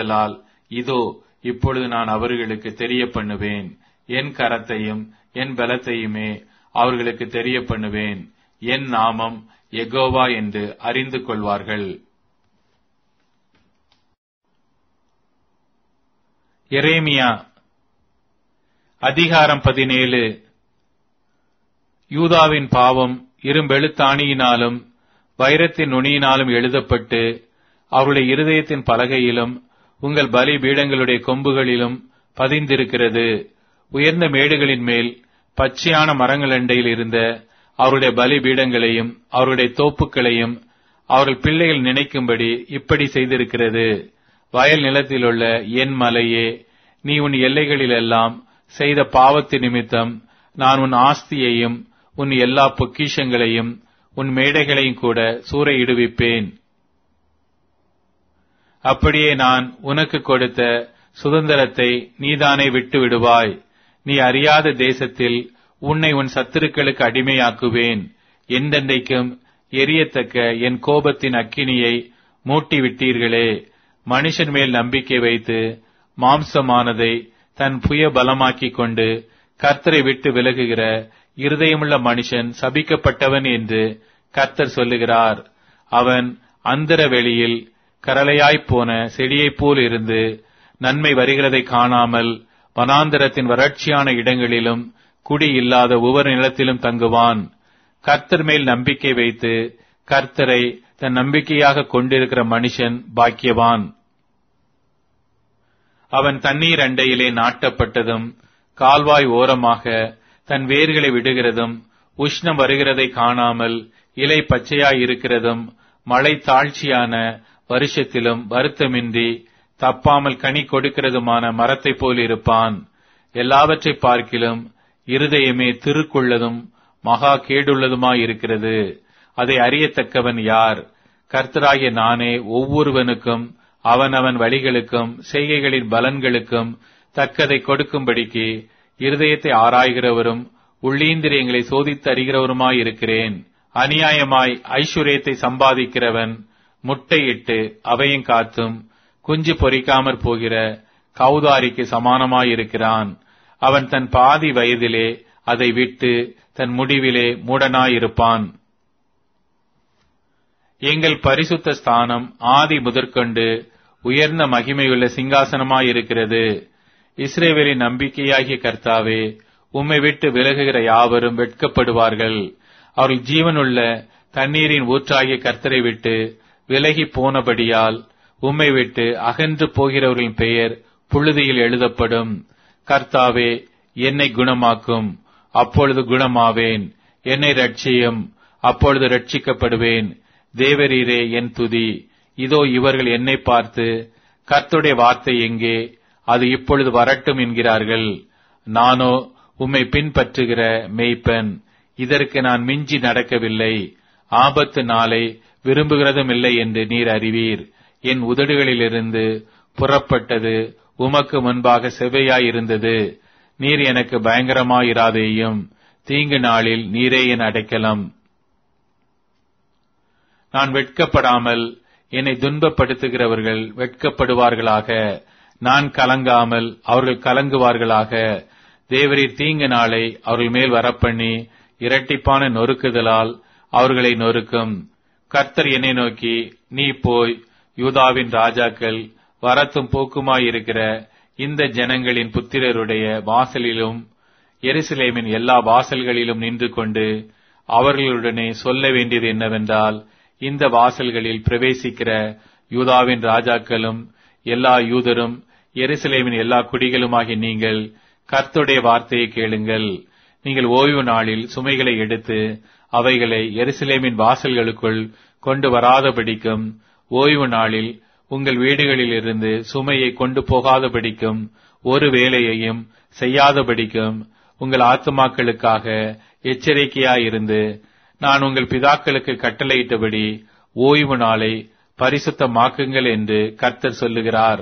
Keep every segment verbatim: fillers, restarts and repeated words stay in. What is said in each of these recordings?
ஆதலால் இதோ இப்பொழுது நான் அவர்களுக்கு தெரிய பண்ணுவேன். என் கரத்தையும் என் பலத்தையுமே அவர்களுக்கு தெரிய பண்ணுவேன். என் நாமம் யெகோவா என்று அறிந்து கொள்வார்கள். எரேமியா அதிகாரம் பதினேழு. யூதாவின் பாவம் இரும்பெழுத்தாணியினாலும் வைரத்தின் நுனியினாலும் எழுதப்பட்டு அவருடைய இருதயத்தின் பலகையிலும் உங்கள் பலி பீடங்களுடைய கொம்புகளிலும் பதிந்திருக்கிறது. உயர்ந்த மேடுகளின் மேல் பச்சையான மரங்களண்டையில் இருந்த அவருடைய பலி பீடங்களையும் அவருடைய தோப்புக்களையும் அவர்கள் பிள்ளைகள் நினைக்கும்படி இப்படி செய்திருக்கிறது. வயல் நிலத்திலுள்ள என் மலையே, நீ உன் எல்லைகளிலெல்லாம் செய்த பாவத்தின் நிமித்தம் நான் உன் ஆஸ்தியையும் உன் எல்லா பொக்கிஷங்களையும் உன் மேடைகளையும் கூட சூறையிடுவிப்பேன். அப்படியே நான் உனக்கு கொடுத்த சுதந்திரத்தை நீதானே விட்டு விடுவாய். நீ அறியாத தேசத்தில் உன்னை உன் சத்துருக்களுக்கு அடிமையாக்குவேன். எந்தெந்தைக்கும் எரியத்தக்க என் கோபத்தின் அக்கினியை மூட்டி விட்டீர்களே. மனுஷன் மேல் நம்பிக்கை வைத்து மாம்சமானதை தன் புய பலமாக்கிக் கொண்டு கர்த்தரை விட்டு விலகுகிற இருதயமுள்ள மனுஷன் சபிக்கப்பட்டவன் என்று கர்த்தர் சொல்லுகிறார். அவன் அந்தர வெளியில் கரளையாய்ப்போன செடியைப் போல் இருந்து நன்மை வருகிறதை காணாமல் வனாந்தரத்தின் வறட்சியான இடங்களிலும் குடி இல்லாத ஒவ்வொரு நிலத்திலும் தங்குவான். கர்த்தர் மேல் நம்பிக்கை வைத்து கர்த்தரை தன் நம்பிக்கையாக கொண்டிருக்கிற மனுஷன் பாக்கியவான். அவன் தண்ணீர் அண்டையிலே நாட்டப்பட்டதும் கால்வாய் ஓரமாக தன் வேர்களை விடுகிறதும் உஷ்ணம் வருகிறதை காணாமல் இலை பச்சையாய் இருக்கிறதும் மழை தாழ்ச்சியான வருஷத்திலும் வருத்தமின்றி தப்பாமல் கனி கொடுக்கிறதுமான மரத்தைப் போல் இருப்பான். எல்லாவற்றை பார்க்கிலும் இருதயமே திருக்குள்ளதும் மகா கேடுள்ளதுமாயிருக்கிறது. அதை அறியத்தக்கவன் யார்? கர்த்தராகிய நானே ஒவ்வொருவனுக்கும் அவனவன் வழிகளுக்கும் செய்கைகளின் பலன்களுக்கும் தக்கதை கொடுக்கும்படிக்கு இருதயத்தை ஆராய்கிறவரும் உள்ளீந்திரியங்களை சோதித்து அறிகிறவருமாயிருக்கிறேன். அநியாயமாய் ஐஸ்வர்யத்தை சம்பாதிக்கிறவன் முட்டையிட்டு அவையும் காத்தும் குஞ்சு பொறிக்காமற் போகிற கௌதாரிக்கு சமானமாயிருக்கிறான். அவன் தன் பாதி வயதிலே அதை விட்டு தன் முடிவிலே மூடனாயிருப்பான். எங்கள் பரிசுத்த ஸ்தானம் ஆதி முதற்கொண்டு உயர்ந்த மகிமையுள்ள சிங்காசனமாயிருக்கிறது. இஸ்ரவேலின் நம்பிக்கையாகிய கர்த்தாவே, உம்மை விட்டு விலகுகிற யாவரும் வெட்கப்படுவார்கள். அவர்கள் ஜீவனுள்ள தண்ணீரின் ஊற்றாகிய கர்த்தரை விட்டு விலகி போனபடியால் உம்மை விட்டு அகன்று போகிறவர்களின் பெயர் புழுதியில் எழுதப்படும். கர்த்தாவே, என்னை குணமாக்கும், அப்பொழுது குணமாவேன். என்னை ரட்சியும், அப்பொழுது ரட்சிக்கப்படுவேன். தேவரீரே என் துதி. இதோ இவர்கள் என்னை பார்த்து, கர்த்தருடைய வார்த்தை எங்கே? அது இப்பொழுது வரட்டும் என்கிறார்கள். நானோ உம்மை பின்பற்றுகிற மேய்ப்பன். இதற்கு நான் மிஞ்சி நடக்கவில்லை. ஆபத்து நாளை விரும்புகிறதும் இல்லை என்று நீர் அறிவீர். என் உதடுகளிலிருந்து புறப்பட்டது உமக்கு முன்பாக செவ்வையாயிருந்தது. நீர் எனக்கு பயங்கரமாயிராதேயும். தீங்கு நாளில் நீரே என் அடைக்கலம். நான் வெட்கப்படாமல் என்னை துன்பப்படுத்துகிறவர்கள் வெட்கப்படுவார்களாக. நான் கலங்காமல் அவர்கள் கலங்குவார்களாக. தேவரீர் தீங்கு நாளை அவர்கள் மேல் வரப்பண்ணி இரட்டிப்பான நொறுக்குதலால் அவர்களை நொறுக்கும். கர்த்தர் என்னை நோக்கி, நீ போய் யூதாவின் ராஜாக்கள் வரத்தும் போக்குமாயிருக்கிற இந்த ஜனங்களின் புத்திரருடைய வாசலிலும் எருசலேமின் எல்லா வாசல்களிலும் நின்று கொண்டு அவர்களுடனே சொல்ல வேண்டியது என்னவென்றால், இந்த வாசல்களில் பிரவேசிக்கிற யூதாவின் ராஜாக்களும் எல்லா யூதரும் எருசலேமின் எல்லா குடிகளுமாகிய நீங்கள் கர்த்தருடைய வார்த்தையை கேளுங்கள். நீங்கள் ஓய்வு நாளில் சுமைகளை எடுத்து அவைகளை எருசலேமின் வாசல்களுக்குள் கொண்டு வராதபடிக்கும், ஓய்வு நாளில் உங்கள் வீடுகளிலிருந்து சுமையை கொண்டு போகாதபடிக்கும், ஒரு வேலையையும் செய்யாதபடிக்கும் உங்கள் ஆத்துமாக்களுக்காக எச்சரிக்கையாயிருந்து, நான் உங்கள் பிதாக்களுக்கு கட்டளையிட்டபடி ஓய்வு நாளை பரிசுத்தமாக்குங்கள் என்று கர்த்தர் சொல்லுகிறார்.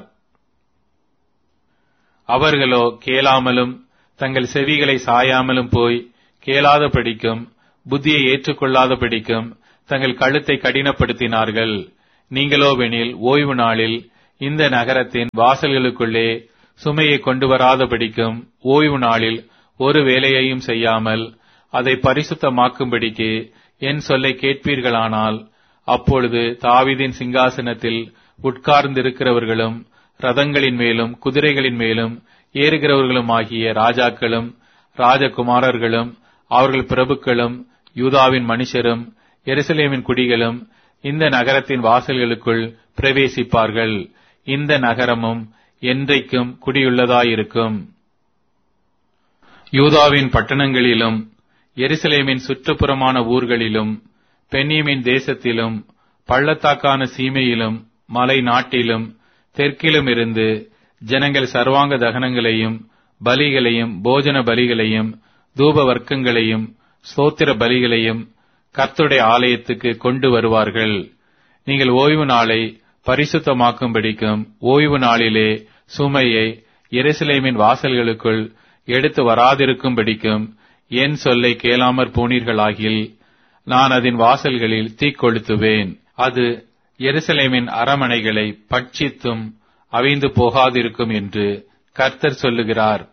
அவர்களோ கேளாமலும் தங்கள் செவிகளை சாயாமலும் போய் கேளாதபடிக்கும் புத்தியை ஏற்றுக்கொள்ளாதபடிக்கும் தங்கள் கழுத்தை கடினப்படுத்தினார்கள். நீங்களோவெனில் ஓய்வு நாளில் இந்த நகரத்தின் வாசல்களுக்குள்ளே சுமையை கொண்டு வராதபடிக்கும் ஓய்வு நாளில் ஒரு வேலையையும் செய்யாமல் அதை பரிசுத்தமாக்கும்படிக்கு என் சொல்லை கேட்பீர்களானால், அப்பொழுது தாவீதின் சிங்காசனத்தில் உட்கார்ந்திருக்கிறவர்களும் ரதங்களின் மேலும் குதிரைகளின் மேலும் ஏறுகிறவர்களுமாகிய ராஜாக்களும் ராஜகுமாரர்களும் அவர்கள் பிரபுக்களும் யூதாவின் மனுஷரும் எருசலேமின் குடிகளும் இந்த நகரத்தின் வாசல்களுக்குள் பிரவேசிப்பார்கள். இந்த நகரமும் என்றைக்கும் குடியுள்ளதாயிருக்கும். யூதாவின் பட்டணங்களிலும் எருசலேமின் சுற்றுப்புறமான ஊர்களிலும் பென்யமீன் தேசத்திலும் பள்ளத்தாக்கான சீமையிலும் மலை நாட்டிலும் தெற்கிலும் இருந்து ஜனங்கள் சர்வாங்க தகனங்களையும் பலிகளையும் போஜன பலிகளையும் தூப வர்க்கங்களையும் ஸ்தோத்திர பலிகளையும் கர்த்தருடைய ஆலயத்துக்கு கொண்டு வருவார்கள். நீங்கள் ஓய்வு நாளை பரிசுத்தமாக்கும்படிக்கும் ஓய்வு நாளிலே சுமையை எருசலேமின் வாசல்களுக்குள் எடுத்து வராதிருக்கும்படிக்கும் என் சொல்லை கேளாமற் போனீர்களாகில் நான் அதன் வாசல்களில் தீக்கொளுத்துவேன். அது எருசலேமின் அரமனைகளை பட்சித்தும் அவிந்து போகாதிருக்கும் என்று கர்த்தர் சொல்லுகிறார்.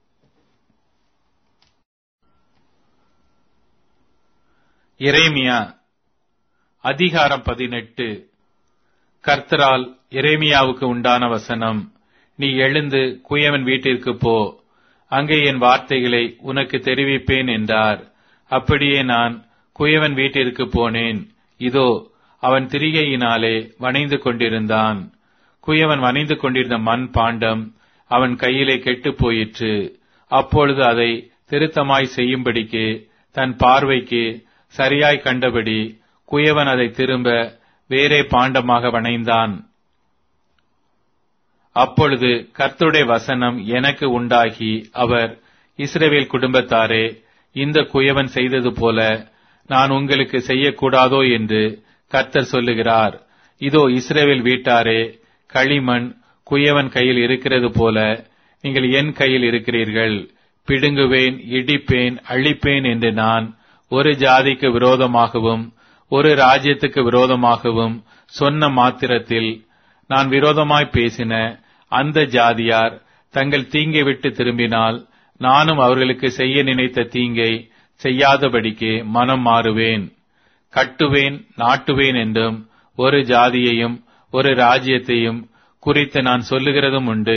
எரேமியா அதிகாரம் பதினெட்டு. கர்த்தரால் எரேமியாவுக்கு உண்டான வசனம். நீ எழுந்து குயவன் வீட்டிற்கு போ, அங்கே என் வார்த்தைகளை உனக்கு தெரிவிப்பேன் என்றார். அப்படியே நான் குயவன் வீட்டிற்கு போனேன். இதோ அவன் திரிகையினாலே வனைந்து கொண்டிருந்தான். குயவன் வனைந்து கொண்டிருந்த மண் பாண்டம் அவன் கையிலே கெட்டுப் போயிற்று. அப்பொழுது அதை திருத்தமாய் செய்யும்படிக்கு தன் பார்வைக்கு சரியாய் கண்டபடி குயவன் அதை திரும்ப வேறே பாண்டமாக வனைந்தான். அப்பொழுது கர்த்தருடைய வசனம் எனக்கு உண்டாகி, அவர், இஸ்ரவேல் குடும்பத்தாரே, இந்த குயவன் செய்தது போல நான் உங்களுக்கு செய்யக்கூடாதோ என்று கர்த்தர் சொல்லுகிறார். இதோ இஸ்ரவேல் வீட்டாரே, களிமண் குயவன் கையில் இருக்கிறது போல நீங்கள் என் கையில் இருக்கிறீர்கள். பிடுங்குவேன், இடிப்பேன், அழிப்பேன் என்று நான் ஒரு ஜாதிக்கு விரோதமாகவும் ஒரு ராஜ்யத்துக்கு விரோதமாகவும் சொன்ன மாத்திரத்தில் நான் விரோதமாய் பேசின அந்த ஜாதியார் தங்கள் தீங்கை விட்டு திரும்பினால் நானும் அவர்களுக்கு செய்ய நினைத்த தீங்கை செய்யாதபடிக்கு மனம் மாறுவேன். கட்டுவேன், நாட்டுவேன் என்றும் ஒரு ஜாதியையும் ஒரு ராஜ்யத்தையும் குறித்து நான் சொல்லுகிறதும் உண்டு.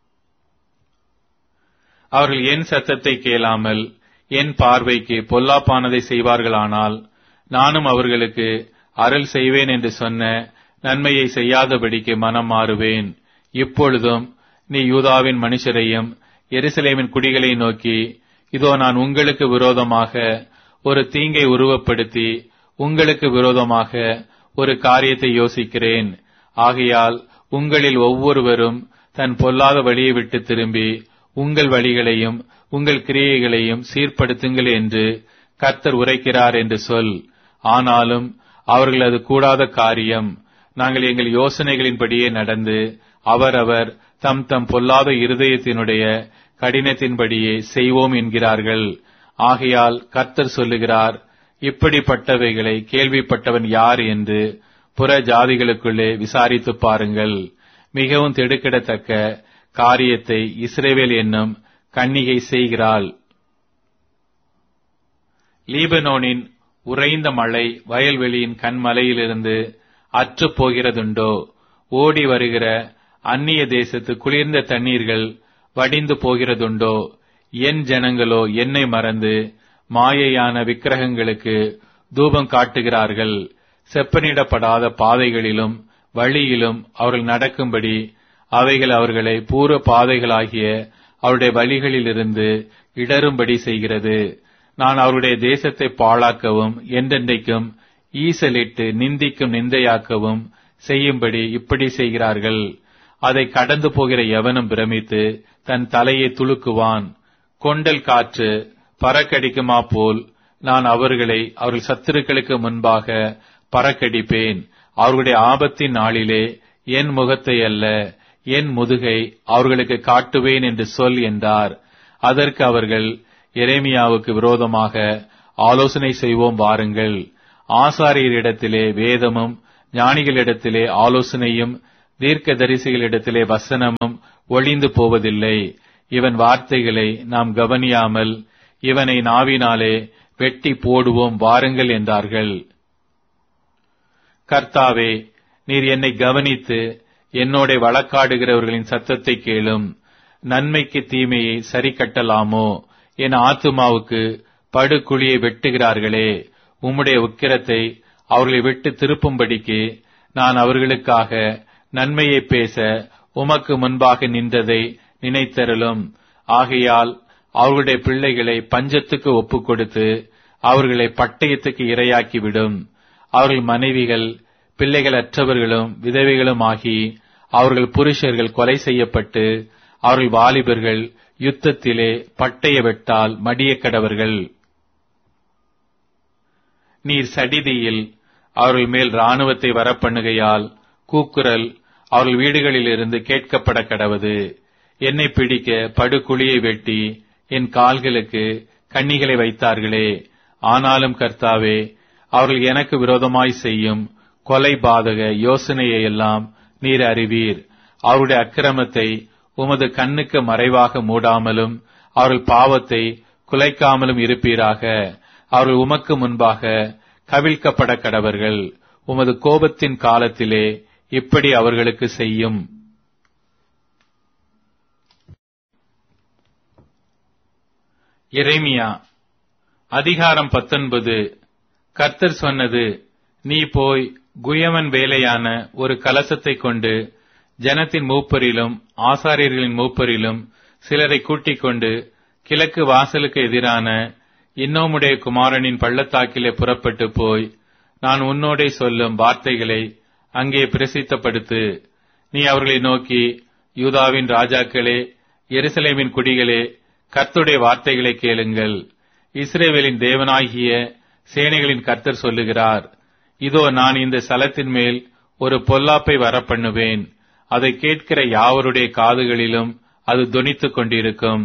அவர்கள் என் சத்தத்தை கேளாமல் என் பார்வைக்கு பொல்லாப்பானதை செய்வார்களானால் நானும் அவர்களுக்கு அருள் செய்வேன் என்று சொன்ன நன்மையை செய்யாதபடிக்கு மனம் மாறுவேன். இப்பொழுதும் நீ யூதாவின் மனுஷரையும் எருசலேமின் குடிகளை நோக்கி, இதோ நான் உங்களுக்கு விரோதமாக ஒரு தீங்கை உருவப்படுத்தி உங்களுக்கு விரோதமாக ஒரு காரியத்தை யோசிக்கிறேன். ஆகையால் உங்களில் ஒவ்வொருவரும் தன் பொல்லாத வழியை விட்டு திரும்பி உங்கள் வழிகளையும் உங்கள் கிரியைகளையும் சீர்படுத்துங்கள் என்று கர்த்தர் உரைக்கிறார் என்று சொல். ஆனாலும் அவர்கள் அது கூடாத காரியம். நாங்கள் எங்கள் யோசனைகளின்படியே நடந்து அவரவர் தம் தம் பொல்லாத இருதயத்தினுடைய கடினத்தின்படியே செய்வோம் என்கிறார்கள். ஆகையால் கர்த்தர் சொல்லுகிறார், இப்படிப்பட்டவைகளை கேள்விப்பட்டவன் யார் என்று புற ஜாதிகளுக்குள்ளே விசாரித்து பாருங்கள். மிகவும் திடுக்கிடத்தக்க காரியத்தை இஸ்ரவேல் என்னும் கன்னிகை செய்கிறாள். லீபனோனின் உறைந்த மழை வயல்வெளியின் கண்மலையிலிருந்து அற்று போகிறதுண்டோ? ஓடி வருகிற அந்நிய தேசத்து குளிர்ந்த தண்ணீர்கள் வடிந்து போகிறதுண்டோ? என் ஜனங்களோ என்னை மறந்து மாயையான விக்கிரகங்களுக்கு தூபம் காட்டுகிறார்கள். செப்பனிடப்படாத பாதைகளிலும் வழியிலும் அவர்கள் நடக்கும்படி அவைகள் அவர்களை பூர்வ பாதைகளாகிய அவருடைய வழிகளிலிருந்து இடரும்படி செய்கிறது. நான் அவருடைய தேசத்தை பாழாக்கவும் என்றென்றைக்கும் ஈசலிட்டு நிந்திக்கும் நிந்தையாக்கவும் செய்யும்படி இப்படி செய்கிறார்கள். அதை கடந்து போகிற எவனும் பிரமித்து தன் தலையை துலுக்குவான். கொண்டல் காற்று பறக்கடிக்குமா போல் நான் அவர்களை அவர்கள் சத்துருக்களுக்கு முன்பாக பறக்கடிப்பேன். அவர்களுடைய ஆபத்தின் நாளிலே என் முகத்தை அல்ல என் முதுகை அவர்களுக்கு காட்டுவேன் என்று சொல் என்றார். அதற்கு அவர்கள், எரேமியாவுக்கு விரோதமாக ஆலோசனை செய்வோம் வாருங்கள். ஆசாரியரிடத்திலே வேதமும் ஞானிகளிடத்திலே ஆலோசனையும் தீர்க்கதரிசிகளிடத்திலே வசனமும் ஒளிந்து போவதில்லை. இவன் வார்த்தைகளை நாம் கவனியாமல் இவனை நாவினாலே வெட்டி போடுவோம் வாருங்கள் என்றார்கள். கர்த்தாவே, நீர் என்னை கவனித்து என்னோட வழக்காடுகிறவர்களின் சத்தத்தை கேளும். நன்மைக்கு தீமையை சரி கட்டலாமோ? என் ஆத்துமாவுக்கு படுகுழியை வெட்டுகிறார்களே. உம்முடைய உக்கிரத்தை அவர்களை விட்டு திருப்பும்படிக்கு நான் அவர்களுக்காக நன்மையை பேச உமக்கு முன்பாக நின்றதை நினைத்தருளும். ஆகையால் அவர்களுடைய பிள்ளைகளை பஞ்சத்துக்கு ஒப்புக் கொடுத்து அவர்களை பட்டயத்துக்கு இரையாக்கிவிடும். அவர்கள் மனைவிகள் பிள்ளைகள் அற்றவர்களும் விதவைகளும் ஆகி அவர்கள் புருஷர்கள் கொலை செய்யப்பட்டு அவர்கள் வாலிபர்கள் யுத்தத்திலே பட்டய வெட்டால் மடிய கடவர்கள். நீர் சடிதியில் அவர்கள் மேல் இராணுவத்தை வரப்பண்ணுகையால் கூக்குரல் அவர்கள் வீடுகளிலிருந்து கேட்கப்பட கடவது. என்னை பிடிக்க படுகுழியை வெட்டி என் கால்களுக்கு கண்ணிகளை வைத்தார்களே. ஆனாலும் கர்த்தாவே, அவர்கள் எனக்கு விரோதமாய் செய்யும் கொலை பாதக யோசனையை எல்லாம் நீர் அறிவீர். அவருடைய அக்கிரமத்தை உமது கண்ணுக்கு மறைவாக மூடாமலும் அவர்கள் பாவத்தை குலைக்காமலும் இருப்பீராக. அவர்கள் உமக்கு முன்பாக கவிழ்க்கப்பட கடவர்கள். உமது கோபத்தின் காலத்திலே இப்படி அவர்களுக்கு செய்யும். எரேமியா அதிகாரம் பத்தொன்பது. கர்த்தர் சொன்னது, நீ போய் குயவன் வேலையான ஒரு கலசத்தை கொண்டு ஜனத்தின் மூப்பரிலும் ஆசாரியர்களின் மூப்பரிலும் சிலரை கூட்டிக் கொண்டு கிழக்கு வாசலுக்கு எதிரான இன்னோமுடைய குமாரனின் பள்ளத்தாக்கிலே புறப்பட்டு போய் நான் உன்னோடே சொல்லும் வார்த்தைகளை அங்கே பிரசித்தப்படுத்து. நீ அவர்களை நோக்கி, யூதாவின் ராஜாக்களே, எருசலேமின் குடிகளே, கர்த்தருடைய வார்த்தைகளை கேளுங்கள். இஸ்ரவேலின் தேவனாகிய சேனைகளின் கர்த்தர் சொல்லுகிறார், இதோ நான் இந்த ஸ்தலத்தின் மேல் ஒரு பொல்லாப்பை வரப்பண்ணுவேன். அதை கேட்கிற யாவருடைய காதுகளிலும் அது தொனித்துக் கொண்டிருக்கும்.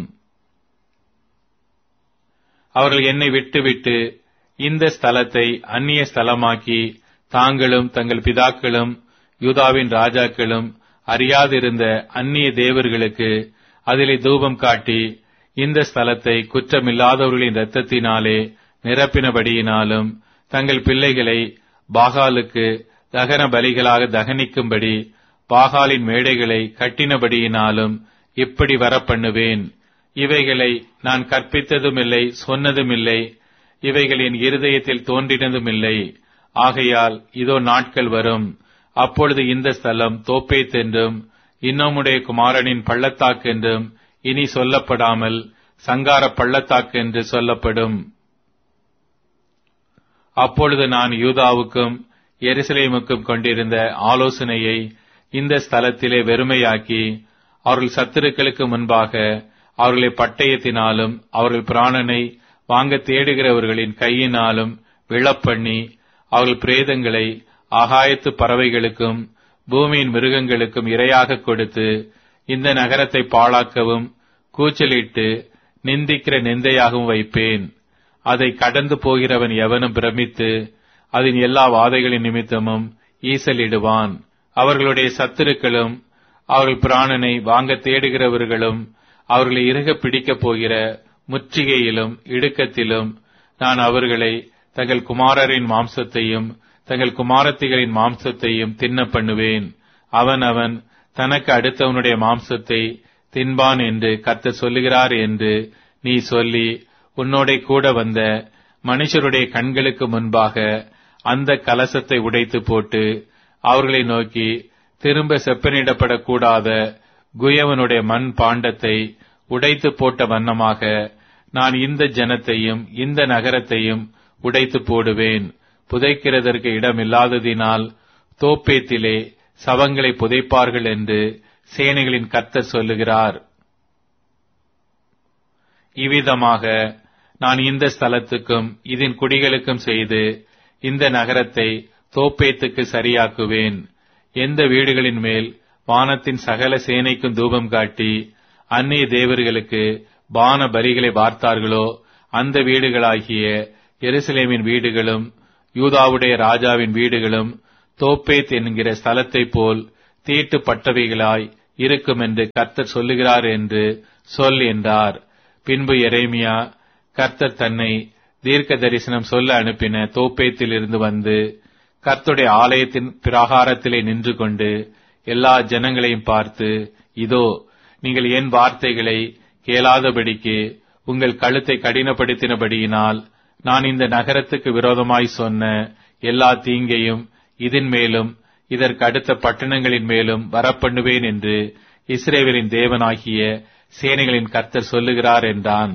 அவர்கள் என்னை விட்டுவிட்டு இந்த ஸ்தலத்தை அந்நிய ஸ்தலமாக்கி தாங்களும் தங்கள் பிதாக்களும் யூதாவின் ராஜாக்களும் அறியாதிருந்த அந்நிய தேவர்களுக்கு அதிலே தூபம் காட்டி இந்த ஸ்தலத்தை குற்றமில்லாதவர்களின் இரத்தத்தினாலே நிரப்பினபடியினாலும் தங்கள் பிள்ளைகளை பாகாலுக்கு தகன பலிகளாக தகனிக்கும்படி பாகாலின் மேடைகளை கட்டினபடியினாலும் இப்படி வரப்பண்ணுவேன். இவைகளை நான் கற்பித்ததுமில்லை, சொன்னதுமில்லை. இவைகள் என் இருதயத்தில் தோன்றினதுமில்லை. ஆகையால் இதோ நாட்கள் வரும், அப்பொழுது இந்த ஸ்தலம் தோப்பேத் என்றும் இன்னமுடைய குமாரனின் பள்ளத்தாக்கு என்றும் இனி சொல்லப்படாமல் சங்கார பள்ளத்தாக்கு என்று சொல்லப்படும். அப்பொழுது நான் யூதாவுக்கும் எருசலேமுக்கும் கொண்டிருந்த ஆலோசனையை இந்த ஸ்தலத்திலே வெறுமையாக்கி அவர்கள் சத்துருக்களுக்கு முன்பாக அவர்களை பட்டயத்தினாலும் அவர்கள் பிராணனை வாங்க தேடுகிறவர்களின் கையினாலும் விழப்பண்ணி அவர்கள் பிரேதங்களை ஆகாயத்து பறவைகளுக்கும் பூமியின் மிருகங்களுக்கும் இரையாக கொடுத்து இந்த நகரத்தை பாழாக்கவும் கூச்சலிட்டு நிந்திக்கிற நிந்தையாகவும் வைப்பேன். அதை கடந்து போகிறவன் எவனும் பிரமித்து அதன் எல்லா வாதைகளின் நிமித்தமும் ஈசலிடுவான். அவர்களுடைய சத்துருக்களும் அவர்கள் பிராணனை வாங்க தேடுகிறவர்களும் அவர்களை இறுக பிடிக்கப் போகிற முற்றுகையிலும் இடுக்கத்திலும் நான் அவர்களை தங்கள் குமாரரின் மாம்சத்தையும் தங்கள் குமாரத்திகளின் மாம்சத்தையும் தின்ன பண்ணுவேன். அவன் அவன் தனக்கு அடுத்தவனுடைய மாம்சத்தை தின்பான் என்று கர்த்தர் சொல்லுகிறார் என்று நீ சொல்லி உன்னோட கூட வந்த மனுஷருடைய கண்களுக்கு முன்பாக அந்த கலசத்தை உடைத்து போட்டு அவர்களை நோக்கி, திரும்ப செப்பனிடப்படக்கூடாத குயவனுடைய மண் பாண்டத்தை உடைத்து போட்ட வண்ணமாக நான் இந்த ஜனத்தையும் இந்த நகரத்தையும் உடைத்து போடுவேன். புதைக்கிறதற்கு இடமில்லாததினால் தோப்பேத்திலே சவங்களை புதைப்பார்கள் என்று சேனைகளின் கர்த்தர் சொல்லுகிறார். இவ்விதமாக நான் இந்த ஸ்தலத்துக்கும் இதன் குடிகளுக்கும் செய்து இந்த நகரத்தை தோப்பேத்துக்கு சரியாக்குவேன். எந்த வீடுகளின் மேல் வானத்தின் சகல சேனைக்கும் தூபம் காட்டி அந்நிய தேவர்களுக்கு பான பலிகளை வார்த்தார்களோ அந்த வீடுகளாகிய எருசலேமின் வீடுகளும் யூதாவுடைய ராஜாவின் வீடுகளும் தோப்பேத் என்கிற ஸ்தலத்தை போல் தீட்டுப்பட்டவைகளாய் இருக்கும் என்று கர்த்தர் சொல்லுகிறார் என்று சொல் என்றார். பின்பு எரேமியா கர்த்தர் தன்னை தீர்க்க தரிசனம் சொல்ல அனுப்பின தோப்பேத்தில் இருந்து வந்து கர்த்தருடைய ஆலயத்தின் பிராகாரத்திலே நின்று கொண்டு எல்லா ஜனங்களையும் பார்த்து, இதோ, நீங்கள் என் வார்த்தைகளை கேளாதபடிக்கு உங்கள் கழுத்தை கடினப்படுத்தினபடியினால் நான் இந்த நகரத்துக்கு விரோதமாய் சொன்ன எல்லா தீங்கையும் இதன் மேலும் இதற்கு அடுத்த பட்டணங்களின் மேலும் வரப்பண்ணுவேன் என்று இஸ்ரவேலின் தேவனாகிய சேனைகளின் கர்த்தர் சொல்லுகிறார் என்றான்.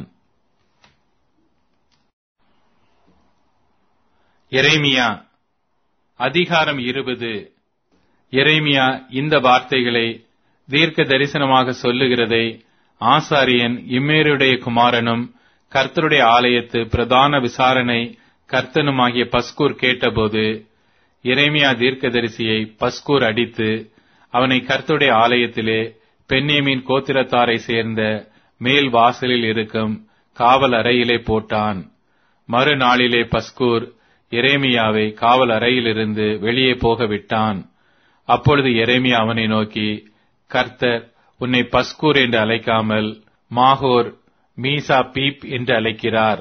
எரேமியா அதிகாரம் இருபது. எரேமியா இந்த வார்த்தைகளை தீர்க்க தரிசனமாக சொல்லுகிறதை ஆசாரியன் இம்மேருடைய குமாரனும் கர்த்தருடைய ஆலயத்து பிரதான விசாரணை கர்த்தனுமாகிய பஸ்கூர் கேட்டபோது, எரேமியா தீர்க்கதரிசியை பஸ்கூர் அடித்து அவனை கர்த்தருடைய ஆலயத்திலே பென்யமீன் கோத்திரத்தாரை சேர்ந்த மேல் வாசலில் இருக்கும் காவல் அறையிலே போட்டான். மறுநாளிலே பஸ்கூர் எரேமியாவை காவல் அறையிலிருந்து வெளியே போக விட்டான். அப்பொழுது எரேமியா அவனை நோக்கி, கர்த்தர் உன்னை பஸ்கூர் என்று அழைக்காமல் மாகோர் மீசா பீப் என்று அழைக்கிறார்.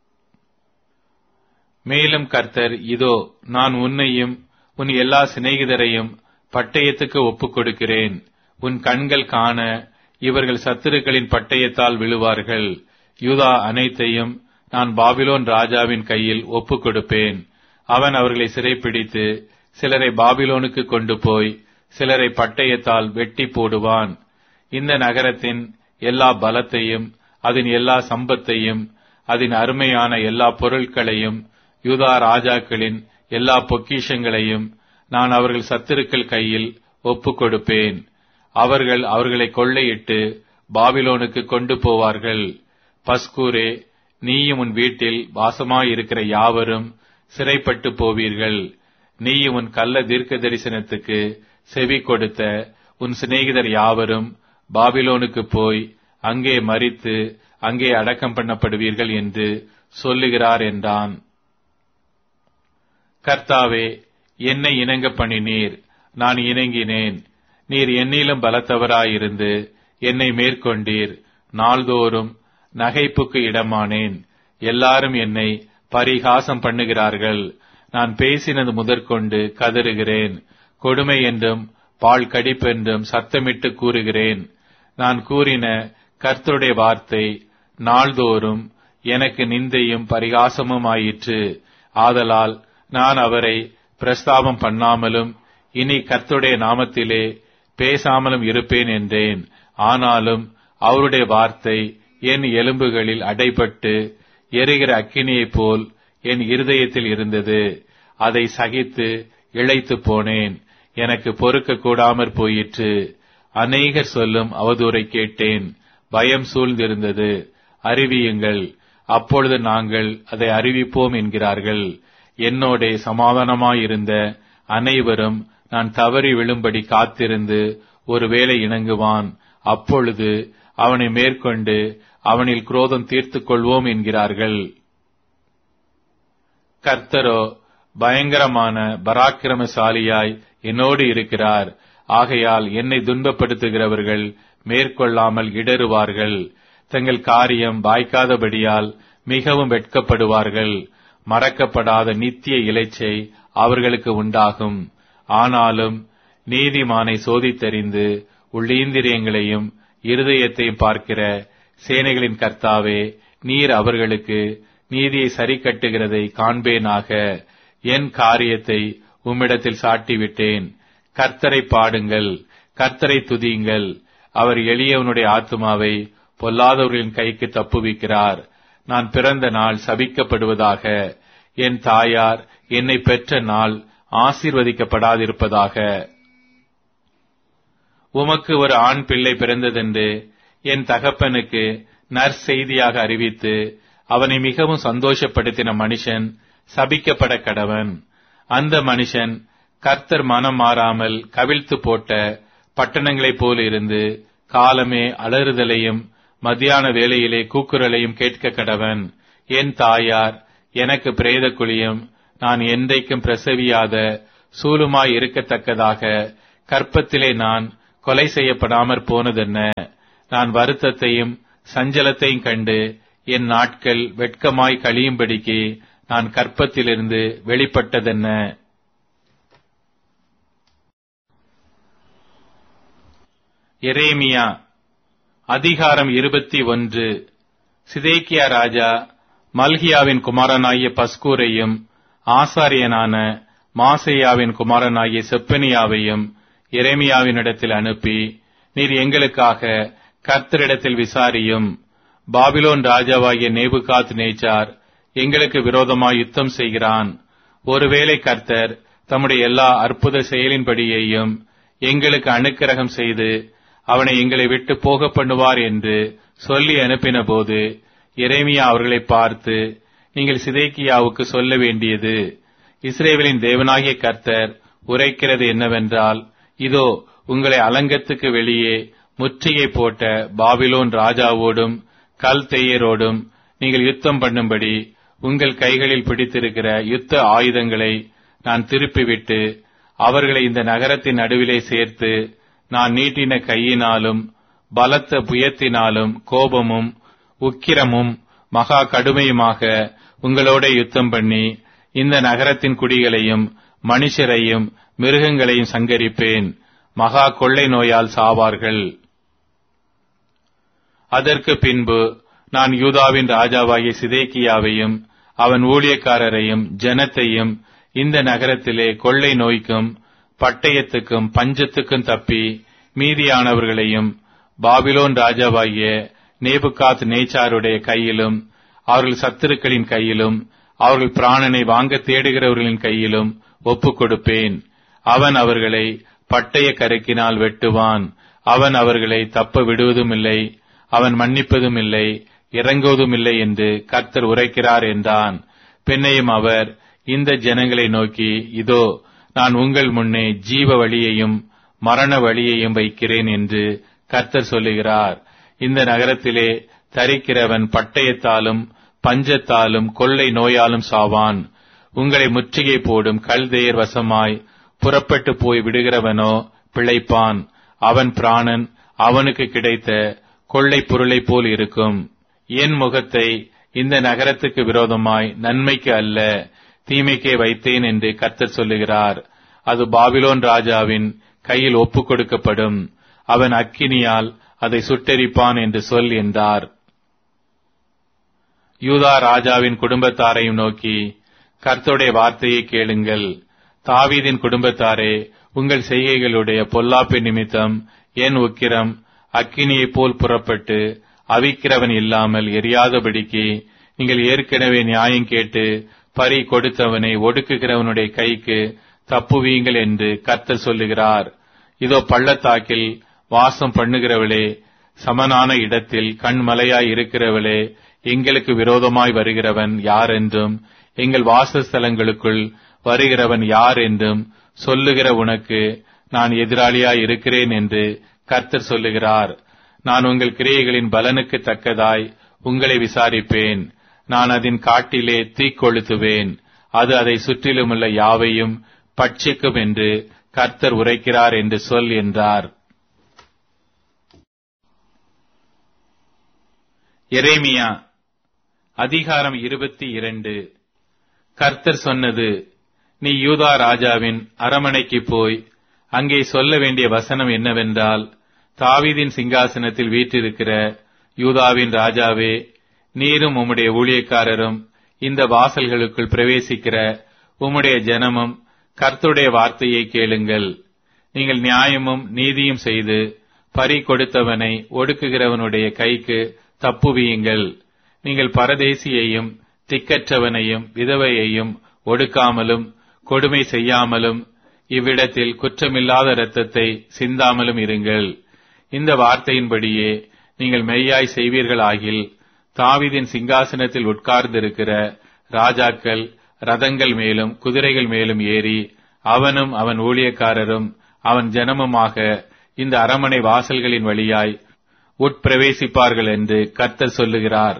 மேலும் கர்த்தர், இதோ, நான் உன்னையும் உன் எல்லா சிநேகிதரையும் பட்டயத்துக்கு ஒப்புக் கொடுக்கிறேன். உன் கண்கள் காண இவர்கள் சத்துருக்களின் பட்டயத்தால் விழுவார்கள். யூதா அனைத்தையும் நான் பாபிலோன் ராஜாவின் கையில் ஒப்புக் கொடுப்பேன். அவன் அவர்களை சிறைப்பிடித்து சிலரை பாபிலோனுக்கு கொண்டு போய் சிலரை பட்டயத்தால் வெட்டி போடுவான். இந்த நகரத்தின் எல்லா பலத்தையும் அதன் எல்லா சம்பத்தையும் அதன் அருமையான எல்லா பொருட்களையும் யூதா ராஜாக்களின் எல்லா பொக்கிஷங்களையும் நான் அவர்கள் சத்துருக்கள் கையில் ஒப்புக் கொடுப்பேன். அவர்கள் அவர்களை கொள்ளையிட்டு பாபிலோனுக்கு கொண்டு போவார்கள். பஸ்கூரே, நீயும் உன் வீட்டில் வாசமாயிருக்கிற யாவரும் சிறைப்பட்டு போவீர்கள். நீயும் உன் கள்ள தீர்க்க தரிசனத்துக்கு செவி கொடுத்த உன் சிநேகிதர் யாவரும் பாபிலோனுக்கு போய் அங்கே மரித்து அங்கே அடக்கம் பண்ணப்படுவீர்கள் என்று சொல்லுகிறார் என்றான். கர்த்தாவே, என்னை இணங்க பண்ணினீர், நான் இணங்கினேன். நீர் என்னிலும் பலத்தவராயிருந்து என்னை மேற்கொண்டீர். நாள்தோறும் நகைப்புக்கு இடமானேன். எல்லாரும் என்னை பரிகாசம் பண்ணுகிறார்கள். நான் பேசினது முதற்கொண்டு கதறுகிறேன். கொடுமை என்றும் பால் கடிப்பென்றும் சத்தமிட்டு கூறுகிறேன். நான் கூறின கர்த்தருடைய வார்த்தை நாள்தோறும் எனக்கு நிந்தையும் பரிகாசமும் ஆயிற்று. ஆதலால் நான் அவரை பிரஸ்தாபம் பண்ணாமலும் இனி கர்த்தருடைய நாமத்திலே பேசாமலும் இருப்பேன் என்றேன். ஆனாலும் அவருடைய வார்த்தை என் எலும்புகளில் அடைபட்டு எரிகிற அக்கினியைப் போல் என் இருதயத்தில் இருந்தது. அதை சகித்து இளைத்து போனேன். எனக்கு பொறுக்க கூடாமற் போயிற்று. அநேகர் சொல்லும் அவதூறை கேட்டேன். பயம் சூழ்ந்திருந்தது. அறிவியுங்கள், அப்பொழுது நாங்கள் அதை அறிவிப்போம் என்கிறார்கள். என்னோடே சமாதானமாயிருந்த அனைவரும் நான் தவறி விழும்படி காத்திருந்து ஒருவேளை இணங்குவான். அப்பொழுது அவனை மேற்கொண்டு அவனில் குரோதம் தீர்த்துக் கொள்வோம் என்கிறார்கள். கர்த்தரோ பயங்கரமான பராக்கிரமசாலியாய் என்னோடு இருக்கிறார். ஆகையால் என்னை துன்பப்படுத்துகிறவர்கள் மேற்கொள்ளாமல் இடறுவார்கள். தங்கள் காரியம் வாய்க்காதபடியால் மிகவும் வெட்கப்படுவார்கள். மறக்கப்படாத நித்திய இலைச்சை அவர்களுக்கு உண்டாகும். ஆனாலும் நீதிமானை சோதித்தறிந்து உள்ளீந்திரியங்களையும் இருதயத்தையும் பார்க்கிற சேனைகளின் கர்த்தாவே, நீர் அவர்களுக்கு நீதியை சரி கட்டுகிறதை காண்பேனாக. என் காரியத்தை உம்மிடத்தில் சாட்டிவிட்டேன். கர்த்தரை பாடுங்கள், கர்த்தரை துதியுங்கள். அவர் எளியவனுடைய ஆத்துமாவை பொல்லாதவர்களின் கைக்கு தப்புவிக்கிறார். நான் பிறந்த நாள் சபிக்கப்படுவதாக. என் தாயார் என்னை பெற்ற நாள் ஆசீர்வதிக்கப்படாதிருப்பதாக. உமக்கு ஒரு ஆண் பிள்ளை பிறந்ததென்று என் தகப்பனுக்கு நற்செய்தியாக அறிவித்து அவனை மிகவும் சந்தோஷப்படுத்தின மனுஷன் சபிக்கப்பட கடவன். அந்த மனுஷன் கர்த்தர் மனம் மாறாமல் கவிழ்த்து போட்ட பட்டணங்களைப் போல இருந்து காலமே அலறுதலையும் மத்தியான வேளையிலே கூக்குரலையும் கேட்க கடவன். என் தாயார் எனக்கு பிரேத குழியும் நான் என்றைக்கும் பிரசவியாத சூலுமாய் இருக்கத்தக்கதாக கற்பத்திலே நான் கொலை செய்யப்படாமற் போனதென்ன? நான் வருத்தத்தையும் சஞ்சலத்தையும் கண்டு என் நாட்கள் வெட்கமாய் கழியும்படிக்கு நான் கற்பத்திலிருந்து வெளிப்பட்டதென்ன? எரேமியா அதிகாரம் இருபத்தி ஒன்று. சிதேக்கியா ராஜா மல்கியாவின் குமாரனாகிய பஸ்கூரையும் ஆசாரியனான மாசேயாவின் குமாரனாகிய செப்பனியாவையும் எரேமியாவினிடத்தில் அனுப்பி, நீர் எங்களுக்காக கர்த்தரிடத்தில் விசாரியும். பாபிலோன் ராஜாவாகிய நேபுகாத் நேச்சார் எங்களுக்கு விரோதமாய் யுத்தம் செய்கிறான். ஒருவேளை கர்த்தர் தம்முடைய எல்லா அற்புத செயலின்படியையும் எங்களுக்கு அனுக்கிரகம் செய்து அவனை எங்களை விட்டு போக பண்ணுவார் என்று சொல்லி அனுப்பின போது எரேமியா அவர்களை பார்த்து, நீங்கள் சிதேக்கியாவுக்கு சொல்ல வேண்டியது, இஸ்ரவேலின் தேவனாகிய கர்த்தர் உரைக்கிறது என்னவென்றால், இதோ உங்களை அலங்கத்துக்கு வெளியே முற்றுகை போட்ட பாபிலோன் ராஜாவோடும் கல்தேயரோடும் நீங்கள் யுத்தம் பண்ணும்படி உங்கள் கைகளில் பிடித்திருக்கிற யுத்த ஆயுதங்களை நான் திருப்பிவிட்டு அவர்களை இந்த நகரத்தின் நடுவிலே சேர்த்து, நான் நீட்டின கையினாலும் பலத்த புயத்தினாலும் கோபமும் உக்கிரமும் மகா கடுமையுமாக உங்களோட யுத்தம் பண்ணி இந்த நகரத்தின் குடிகளையும் மனுஷரையும் மிருகங்களையும் சங்கரிப்பேன். மகா கொள்ளை நோயால் சாவார்கள். அதற்கு பின்பு நான் யூதாவின் ராஜாவாகிய சிதேக்கியாவையும் அவன் ஊழியக்காரரையும் ஜனத்தையும் இந்த நகரத்திலே கொள்ளை நோய்க்கும் பட்டயத்துக்கும் பஞ்சத்துக்கும் தப்பி மீதியானவர்களையும் பாபிலோன் ராஜாவாகிய நேபுகாத் நேச்சாருடைய கையிலும் அவர்கள் சத்துருக்களின் கையிலும் அவர்கள் பிராணனை வாங்க தேடுகிறவர்களின் கையிலும் ஒப்புக் கொடுப்பேன். அவன் அவர்களை பட்டய கருக்கினால் வெட்டுவான். அவன் அவர்களை தப்ப விடுவதும் இல்லை, அவன் மன்னிப்பதும் இல்லை, இறங்குவதும் இல்லை என்று கர்த்தர் உரைக்கிறார் என்றான். பின்னையும் அவர் இந்த ஜனங்களை நோக்கி, இதோ நான் உங்கள் முன்னே ஜீவ வழியையும் மரண வழியையும் வைக்கிறேன் என்று கர்த்தர் சொல்லுகிறார். இந்த நகரத்திலே தரிக்கிறவன் பட்டயத்தாலும் பஞ்சத்தாலும் கொள்ளை நோயாலும் சாவான். உங்களை முற்றுகை போடும் கல்தேயர் வசமாய் புறப்பட்டு போய் விடுகிறவனோ பிழைப்பான். அவன் பிராணன் அவனுக்கு கிடைத்த கொள்ளை பொருளை போல் இருக்கும். என் முகத்தை இந்த நகரத்துக்கு விரோதமாய் நன்மைக்கு அல்ல தீமைக்கே வைத்தேன் என்று கர்த்தர் சொல்லுகிறார். அது பாபிலோன் ராஜாவின் கையில் ஒப்புக் கொடுக்கப்படும். அவன் அக்கினியால் அதை சுட்டெரிப்பான் என்று சொல் என்றார். யூதா ராஜாவின் குடும்பத்தாரையும் நோக்கி, கர்த்தருடைய வார்த்தையை கேளுங்கள். தாவீதின் குடும்பத்தாரே, உங்கள் செய்கைகளுடைய பொல்லாப்பு நிமித்தம் என் உக்கிரம் அக்கினியைப் போல் புறப்பட்டு அவிக்கிறவன் இல்லாமல் எரியாதபடிக்கு நீங்கள் ஏற்கனவே நியாயம் கேட்டு பறி கொடுத்தவனை ஒடுக்குகிறவனுடைய கைக்கு தப்புவீங்கள் என்று கர்த்தர் சொல்லுகிறார். இதோ பள்ளத்தாக்கில் வாசம் பண்ணுகிறவளே, சமனான இடத்தில் கண்மலையாய் இருக்கிறவளே, எங்களுக்கு விரோதமாய் வருகிறவன் யார் என்றும் எங்கள் வாசஸ்தலங்களுக்குள் வருகிறவன் யார் என்றும் சொல்லுகிற உனக்கு நான் எதிராளியாய் இருக்கிறேன் என்று கர்த்தர் சொல்லுகிறார். நான் உங்கள் கிரியைகளின் பலனுக்கு தக்கதாய் உங்களை விசாரிப்பேன். நான் அதன் காட்டிலே தீக்கொளுத்துவேன். அது அதை சுற்றிலுமுள்ள யாவையும் பட்சிக்கும் என்று கர்த்தர் உரைக்கிறார் என்று சொல் என்றார். எரேமியா அதிகாரம் இருபத்தி இரண்டு. கர்த்தர் சொன்னது, நீ யூதா ராஜாவின் அரமனைக்கு போய் அங்கே சொல்ல வேண்டிய வசனம் என்னவென்றால், தாவீதின் சிங்காசனத்தில் வீற்றிருக்கிற யூதாவின் ராஜாவே, நீரும் உம்முடைய ஊழியக்காரரும் இந்த வாசல்களுக்குள் பிரவேசிக்கிற உம்முடைய ஜனமும் கர்த்தருடைய வார்த்தையை கேளுங்கள். நீங்கள் நியாயமும் நீதியும் செய்து பறி கொடுத்தவனை ஒடுக்குகிறவனுடைய கைக்கு தப்புவியுங்கள். நீங்கள் பரதேசியையும் திக்கற்றவனையும் விதவையையும் ஒடுக்காமலும் கொடுமை செய்யாமலும் இவ்விடத்தில் குற்றமில்லாத இரத்தத்தை சிந்தாமலும் இருங்கள். இந்த வார்த்தையின்படியே நீங்கள் மெய்யாய் செய்வீர்களாகில், தாவீதின் சிங்காசனத்தில் உட்கார்ந்திருக்கிற ராஜாக்கள் ரதங்கள் மேலும் குதிரைகள் மேலும் ஏறி அவனும் அவன் ஊழியக்காரரும் அவன் ஜனமுமாக இந்த அரமனை வாசல்களின் வழியாய் உட்பிரவேசிப்பார்கள் என்று கர்த்தர் சொல்லுகிறார்.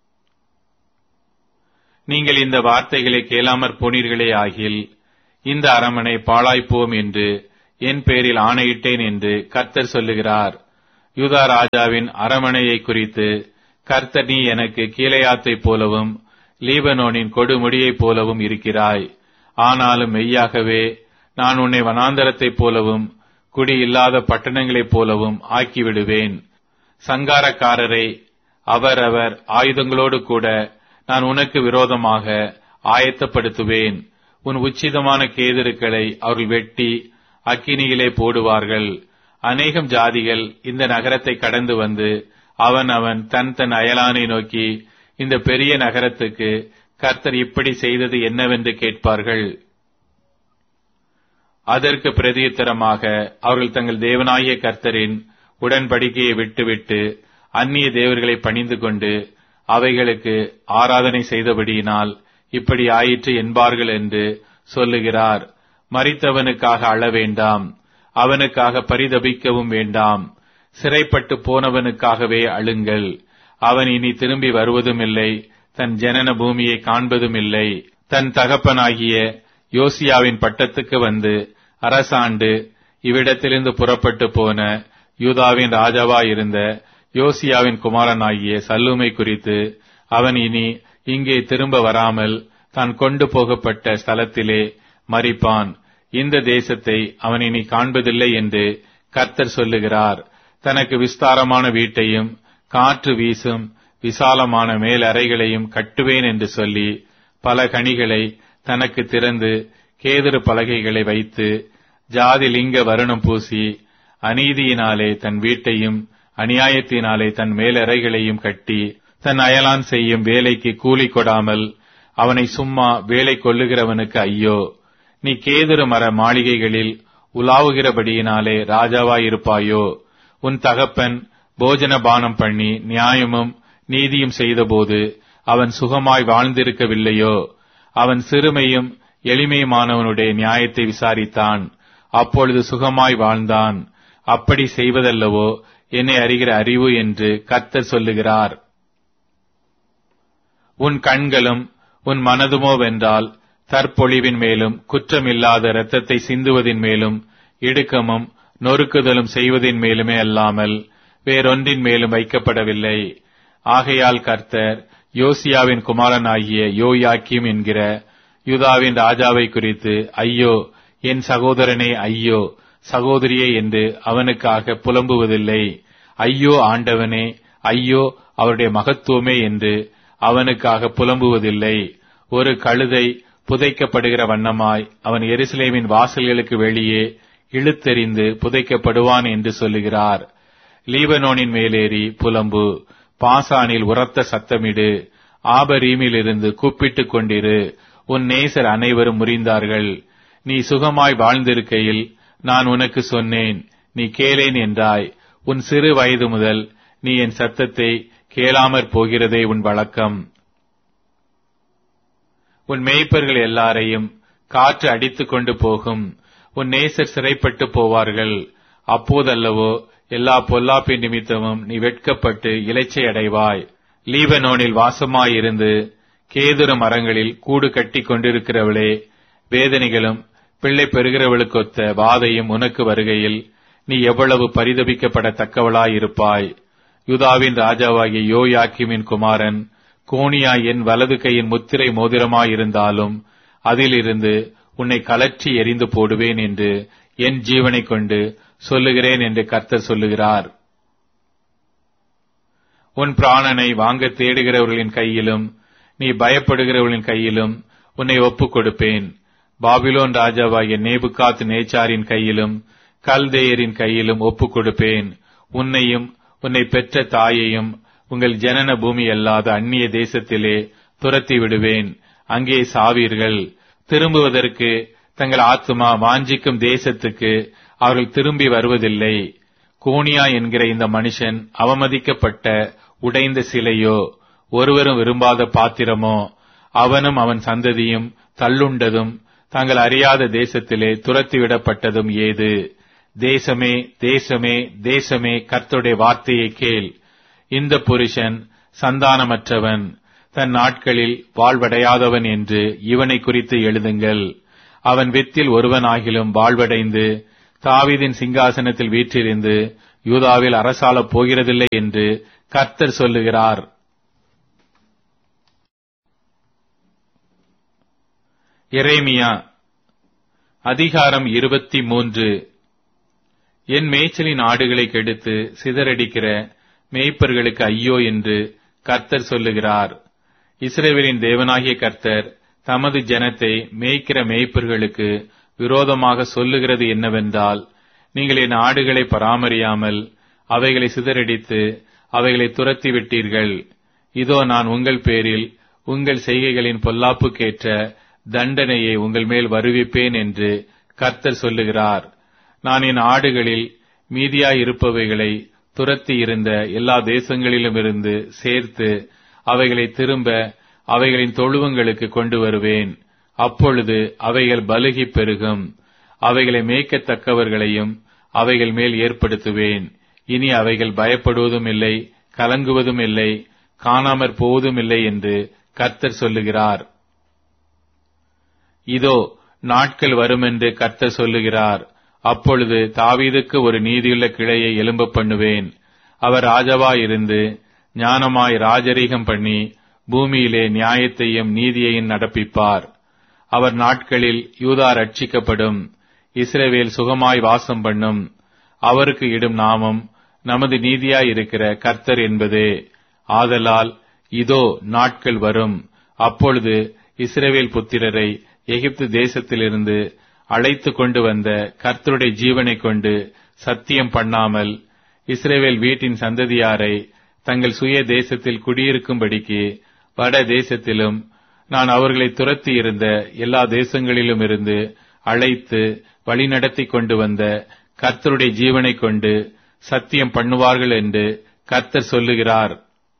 நீங்கள் இந்த வார்த்தைகளை கேளாமற் போனீர்களே ஆகில், இந்த அரமனை பாழாய்ப்போம் என்று என் பேரில் ஆணையிட்டேன் என்று கர்த்தர் சொல்லுகிறார். யூதா ராஜாவின் அரமனையை குறித்து கர்த்தர், நீ எனக்கு கீலேயாத்தைப் போலவும் லீபனோனின் கொடுமுடியைப் போலவும் இருக்கிறாய். ஆனாலும் மெய்யாகவே நான் உன்னை வனாந்தரத்தைப் போலவும் குடி இல்லாத பட்டணங்களைப் போலவும் ஆக்கிவிடுவேன். சங்காரக்காரரை அவரவர் ஆயுதங்களோடு கூட நான் உனக்கு விரோதமாக ஆயத்தப்படுத்துவேன். உன் உச்சிதமான கேதுருக்களை அவர்கள் வெட்டி அக்கினியிலே போடுவார்கள். அநேகம் ஜாதிகள் இந்த நகரத்தை கடந்து வந்து அவன் அவன் தன் தன் அயலானை நோக்கி, இந்த பெரிய நகரத்துக்கு கர்த்தர் இப்படி செய்தது என்னவென்று கேட்பார்கள். அதற்கு பிரதியுத்தரமாக அவர்கள் தங்கள் தேவனாகிய கர்த்தரின் உடன்படிக்கையை விட்டுவிட்டு அந்நிய தேவர்களை பணிந்து கொண்டு அவைகளுக்கு ஆராதனை செய்தபடியினால் இப்படி ஆயிற்று என்பார்கள் என்று சொல்லுகிறார். மரித்தவனுக்காக அழ வேண்டாம், அவனுக்காக பரிதபிக்கவும் வேண்டாம். சிறைப்பட்டு போனவனுக்காகவே அழுங்கள். அவன் இனி திரும்பி வருவதும் இல்லை, தன் ஜனன பூமியை காண்பதும் இல்லை. தன் தகப்பனாகிய யோசியாவின் பட்டத்துக்கு வந்து அரசாண்டு இவ்விடத்திலிருந்து புறப்பட்டு போன யூதாவின் ராஜாவாயிருந்த யோசியாவின் குமாரனாகிய சல்லூமை குறித்து அவன் இனி இங்கே திரும்ப வராமல் தான் கொண்டு போகப்பட்ட ஸ்தலத்திலே மரிப்பான். இந்த தேசத்தை அவன் இனி காண்பதில்லை என்று கர்த்தர் சொல்லுகிறார். தனக்கு விஸ்தாரமான வீட்டையும் காற்று வீசும் விசாலமான மேல் அறைகளையும் கட்டுவேன் என்று சொல்லி பல கனிகளை தனக்கு திறந்து கேதுரு பலகைகளை வைத்து ஜாதி லிங்க வருணம் பூசி அநீதியினாலே தன் வீட்டையும் அநியாயத்தினாலே தன் மேலறைகளையும் கட்டி தன் அயலான் செய்யும் வேலைக்கு கூலி கொடாமல் அவனை சும்மா வேலை கொள்ளுகிறவனுக்கு ஐயோ! நீ கேதுரு மர மாளிகைகளில் உலாவுகிறபடியினாலே ராஜாவாயிருப்பாயோ? உன் தகப்பன் போஜன பானம் பண்ணி நியாயமும் நீதியும் செய்தபோது அவன் சுகமாய் வாழ்ந்திருக்கவில்லையோ? அவன் சிறுமையும் எளிமையுமானவனுடைய நியாயத்தை விசாரித்தான், அப்பொழுது சுகமாய் வாழ்ந்தான். அப்படி செய்வதல்லவோ என்னை அறிகிற அறிவு என்று கர்த்தர் சொல்லுகிறார். உன் கண்களும் உன் மனதுமோ வென்றால் தற்பொழிவின் மேலும் குற்றமில்லாத இரத்தத்தை சிந்துவதின் மேலும் இடுக்கமும் நொறுக்குதலும் செய்வதின் மேலுமே அல்லாமல் வேறொன்றின் மேலும் வைக்கப்படவில்லை. ஆகையால் கர்த்தர் யோசியாவின் குமாரனாகிய யோயாக்கீம் என்கிற யூதாவின் ராஜாவை குறித்து ஐயோ, என் சகோதரனே, ஐயோ சகோதரியே என்று அவனுக்காக புலம்புவதில்லை. ஐயோ ஆண்டவனே, ஐயோ அவருடைய மகத்துவமே என்று அவனுக்காக புலம்புவதில்லை. ஒரு கழுதை புதைக்கப்படுகிற வண்ணமாய் அவன் எருசலேமின் வாசல்களுக்கு வெளியே இழுத்தெறிந்து புதைக்கப்படுவான் என்று சொல்லுகிறார். லீபனோனின் மேலேறி புலம்பு, பாசானில் உரத்த சத்தமிடு, ஆபரீமிலிருந்து கூப்பிட்டுக் கொண்டிரு. உன் நேசர் அனைவரும் முறிந்தார்கள். நீ சுகமாய் வாழ்ந்திருக்கையில் நான் உனக்கு சொன்னேன், நீ கேளேன் என்றாய். உன் சிறு வயது முதல் நீ என் சத்தத்தை கேளாமற் போகிறதே உன் வழக்கம். உன் மேய்ப்பர்கள் எல்லாரையும் காற்று அடித்துக் கொண்டு போகும். உன் நேசர் சிறைப்பட்டு போவார்கள். அப்போதல்லவோ எல்லா பொல்லாப்பின் நிமித்தமும் நீ வெட்கப்பட்டு இலைச்சை அடைவாய். லீபனோனில் வாசமாயிருந்து கேதுரு மரங்களில் கூடு கட்டி கொண்டிருக்கிறவளே, வேதனைகளும் பிள்ளை பெறுகிறவளுக்கொத்த வாதையும் உனக்கு வருகையில் நீ எவ்வளவு பரிதபிக்கப்படத்தக்கவளாயிருப்பாய். யூதாவின் ராஜாவாகிய யோயாக்கீமின் குமாரன் கோனியா என் வலது கையின் முத்திரை மோதிரமாயிருந்தாலும் அதிலிருந்து உன்னை கலற்றி எறிந்து போடுவேன் என்று என் ஜீவனை கொண்டு சொல்லுகிறேன் என்று கர்த்தர் சொல்லுகிறார். உன் பிராணனை வாங்க தேடுகிறவர்களின் கையிலும் நீ பயப்படுகிறவர்களின் கையிலும் உன்னை ஒப்புக் கொடுப்பேன். பாபிலோன் ராஜாவாகிய நேபுகாத் நேச்சாரின் கையிலும் கல்தேயரின் கையிலும் ஒப்புக் கொடுப்பேன். உன்னையும் உன்னை பெற்ற தாயையும் உங்கள் ஜனன பூமி அல்லாத அந்நிய தேசத்திலே துரத்தி விடுவேன். அங்கே சாவீர்கள். திரும்புவதற்கு தங்கள் ஆத்துமா வாஞ்சிக்கும் தேசத்துக்கு அவர்கள் திரும்பி வருவதில்லை. கோனியா என்கிற இந்த மனுஷன் அவமதிக்கப்பட்ட உடைந்த சிலையோ, ஒருவரும் விரும்பாத பாத்திரமோ, அவனும் அவன் சந்ததியும் தள்ளுண்டதும் தாங்கள் அறியாத தேசத்திலே துரத்திவிடப்பட்டதும் ஏது? தேசமே, தேசமே, தேசமே, கர்த்தருடைய வார்த்தையை கேள். இந்த புருஷன் சந்தானமற்றவன், தன் நாட்களில் வாழ்வடையாதவன் என்று இவனை குறித்து எழுதுங்கள். அவன் வித்தில் ஒருவனாகிலும் வாழ்வடைந்து தாவீதின் சிங்காசனத்தில் வீற்றிருந்து யூதாவில் அரசாளப் போகிறதில்லை என்று கர்த்தர் சொல்லுகிறார். எரேமியா அதிகாரம் இருபத்தி மூன்று. என் மேய்ச்சலின் ஆடுகளை கெடுத்து சிதறடிக்கிற மேய்ப்பர்களுக்கு ஐயோ என்று கர்த்தர் சொல்லுகிறார். இஸ்ரவேலின் தேவனாகிய கர்த்தர் தமது ஜனத்தை மேய்க்கிற மேய்ப்பர்களுக்கு விரோதமாக சொல்லுகிறது என்னவென்றால், நீங்கள் என் ஆடுகளை பராமரியாமல் அவைகளை சிதறடித்து அவைகளை துரத்தி விட்டீர்கள். இதோ நான் உங்கள் பேரில் உங்கள் செய்கைகளின் பொல்லாப்புக்கேற்ற தண்டனையை உங்கள் மேல் வருவிப்பேன் என்று கர்த்தர் சொல்லுகிறார். நான் என் ஆடுகளில் மீதியாயிருப்பவைகளை துரத்தி இருந்த எல்லா தேசங்களிலுமிருந்து சேர்த்து அவைகளை திரும்ப அவைகளின் தொழுவங்களுக்கு கொண்டு வருவேன். அப்பொழுது அவைகள் பலுகி பெருகும். அவைகளை மேய்க்கத்தக்கவர்களையும் அவைகள் மேல் ஏற்படுத்துவேன். இனி அவைகள் பயப்படுவதும் இல்லை, கலங்குவதும் இல்லை, காணாமற் போவதும் இல்லை என்று கர்த்தர் சொல்லுகிறார். இதோ நாட்கள் வருமென்று கர்த்தர் சொல்லுகிறார். அப்பொழுது தாவீதுக்கு ஒரு நீதியுள்ள கிளையை எழும்ப பண்ணுவேன். அவர் ராஜாவாயிருந்து ஞானமாய் ராஜரீகம் பண்ணி பூமியிலே நியாயத்தையும் நீதியையும் நடப்பிப்பார். அவர் நாட்களில் யூதா ரட்சிக்கப்படும், இஸ்ரவேல் சுகமாய் வாசம் பண்ணும். அவருக்கு இடும் நாமம் நமது நீதியாயிருக்கிற கர்த்தர் என்பதே. ஆதலால் இதோ நாட்கள் வரும், அப்பொழுது இஸ்ரவேல் புத்திரரை எகிப்து தேசத்திலிருந்து அழைத்து கொண்டு வந்த கர்த்தருடைய ஜீவனை கொண்டு சத்தியம் பண்ணாமல் இஸ்ரவேல் வீட்டின் சந்ததியாரை தங்கள் சுய தேசத்தில் குடியிருக்கும்படிக்கு வட தேசத்திலும் நான் அவர்களை துரத்தி இருந்த எல்லா தேசங்களிலும் இருந்து அழைத்து வழிநடத்தி கொண்டு வந்த கர்த்தருடைய ஜீவனை கொண்டு சத்தியம் பண்ணுவார்கள் என்று கர்த்தர் சொல்லுகிறார்.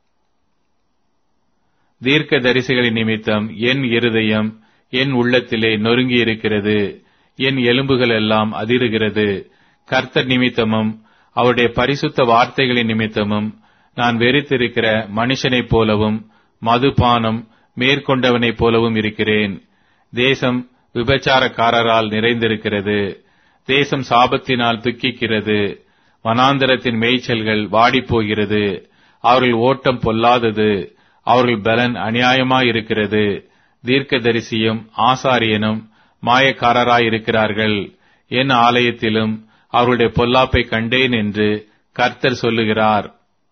தீர்க்க தரிசிகளின் நிமித்தம் என் இருதயம் என் உள்ளத்திலே நொறுங்கி இருக்கிறது, என் எலும்புகள் எல்லாம் அதிருகிறது. கர்த்தர் நிமித்தமும் அவருடைய பரிசுத்த வார்த்தைகளின் நிமித்தமும் நான் வெறித்திருக்கிற மனுஷனைப் போலவும் மதுபானம் மேற்கொண்டவனைப் போலவும் இருக்கிறேன். தேசம் விபச்சாரக்காரரால் நிறைந்திருக்கிறது, தேசம் சாபத்தினால் துக்கிக்கிறது. வனாந்தரத்தின் மேய்ச்சல்கள் வாடிப்போகிறது, அவர்கள் ஓட்டம் பொல்லாதது, அவர்கள் பலன் அநியாயமாயிருக்கிறது. தீர்க்கதரிசியும் ஆசாரியனும் மாயக்காரராயிருக்கிறார்கள். என் ஆலயத்திலும் அவர்களுடைய பொல்லாப்பை கண்டேன் என்று கர்த்தர் சொல்லுகிறார்.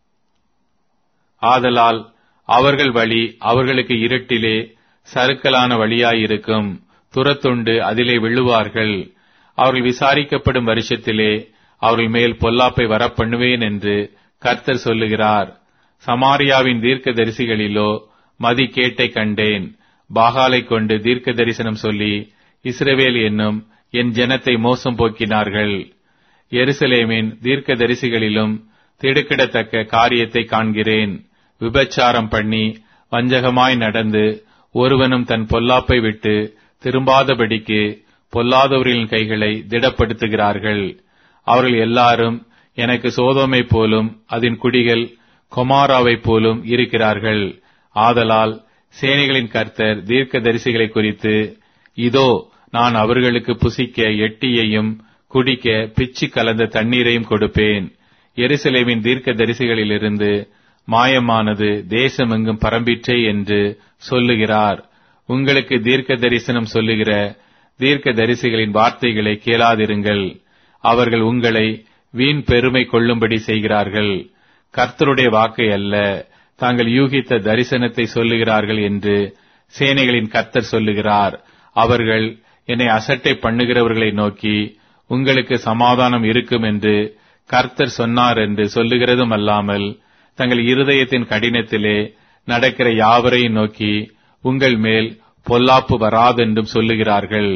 ஆதலால் அவர்கள் வழி அவர்களுக்கு இருட்டிலே சறுக்கலான வழியாயிருக்கும், துரத்துண்டு அதிலே விழுவார்கள். அவர்கள் விசாரிக்கப்படும் வருஷத்திலே அவர்கள் மேல் பொல்லாப்பை வரப்பண்ணுவேன் என்று கர்த்தர் சொல்லுகிறார். சமாரியாவின் தீர்க்க தரிசிகளிலோ மதிகேட்டை கண்டேன். பாகாலை கொண்டு தீர்க்க தரிசனம் சொல்லி இஸ்ரவேல் என்னும் என் ஜனத்தை மோசம் போக்கினார்கள். எருசலேமின் தீர்க்க தரிசிகளிலும் திடுக்கிடத்தக்க காரியத்தை காண்கிறேன். விபச்சாரம் பண்ணி வஞ்சகமாய் நடந்து ஒருவனும் தன் பொல்லாப்பை விட்டு திரும்பாதபடிக்கு பொல்லாதவர்களின் கைகளை திடப்படுத்துகிறார்கள். அவர்கள் எல்லாரும் எனக்கு சோதோமை போலும் அதன் குடிகள் கொமாராவைப் போலும் இருக்கிறார்கள். ஆதலால் சேனைகளின் கர்த்தர் தீர்க்க தரிசிகளை குறித்து, இதோ நான் அவர்களுக்கு புசிக்க எட்டியையும் குடிக்க பிச்சு கலந்த தண்ணீரையும் கொடுப்பேன். எருசலேமின் தீர்க்க தரிசிகளிலிருந்து மாயமானது தேசமெங்கும் பரம்பிற்றே என்று சொல்லுகிறார். உங்களுக்கு தீர்க்க தரிசனம் சொல்லுகிற தீர்க்க தரிசிகளின் வார்த்தைகளை கேளாதிருங்கள். அவர்கள் உங்களை வீண் பெருமை கொள்ளும்படி செய்கிறார்கள். கர்த்தருடைய வாக்கை அல்ல, தாங்கள் யூகித்த தரிசனத்தை சொல்லுகிறார்கள் என்று சேனைகளின் கர்த்தர் சொல்லுகிறார். அவர்கள் என்னை அசட்டை பண்ணுகிறவர்களை நோக்கி, உங்களுக்கு சமாதானம் இருக்கும் என்று கர்த்தர் சொன்னார் என்று சொல்லுகிறதும் அல்லாமல், தங்கள் இருதயத்தின் கடினத்திலே நடக்கிற யாவரையும் நோக்கி, உங்கள் மேல் பொல்லாப்பு வராதென்றும் சொல்லுகிறார்கள்.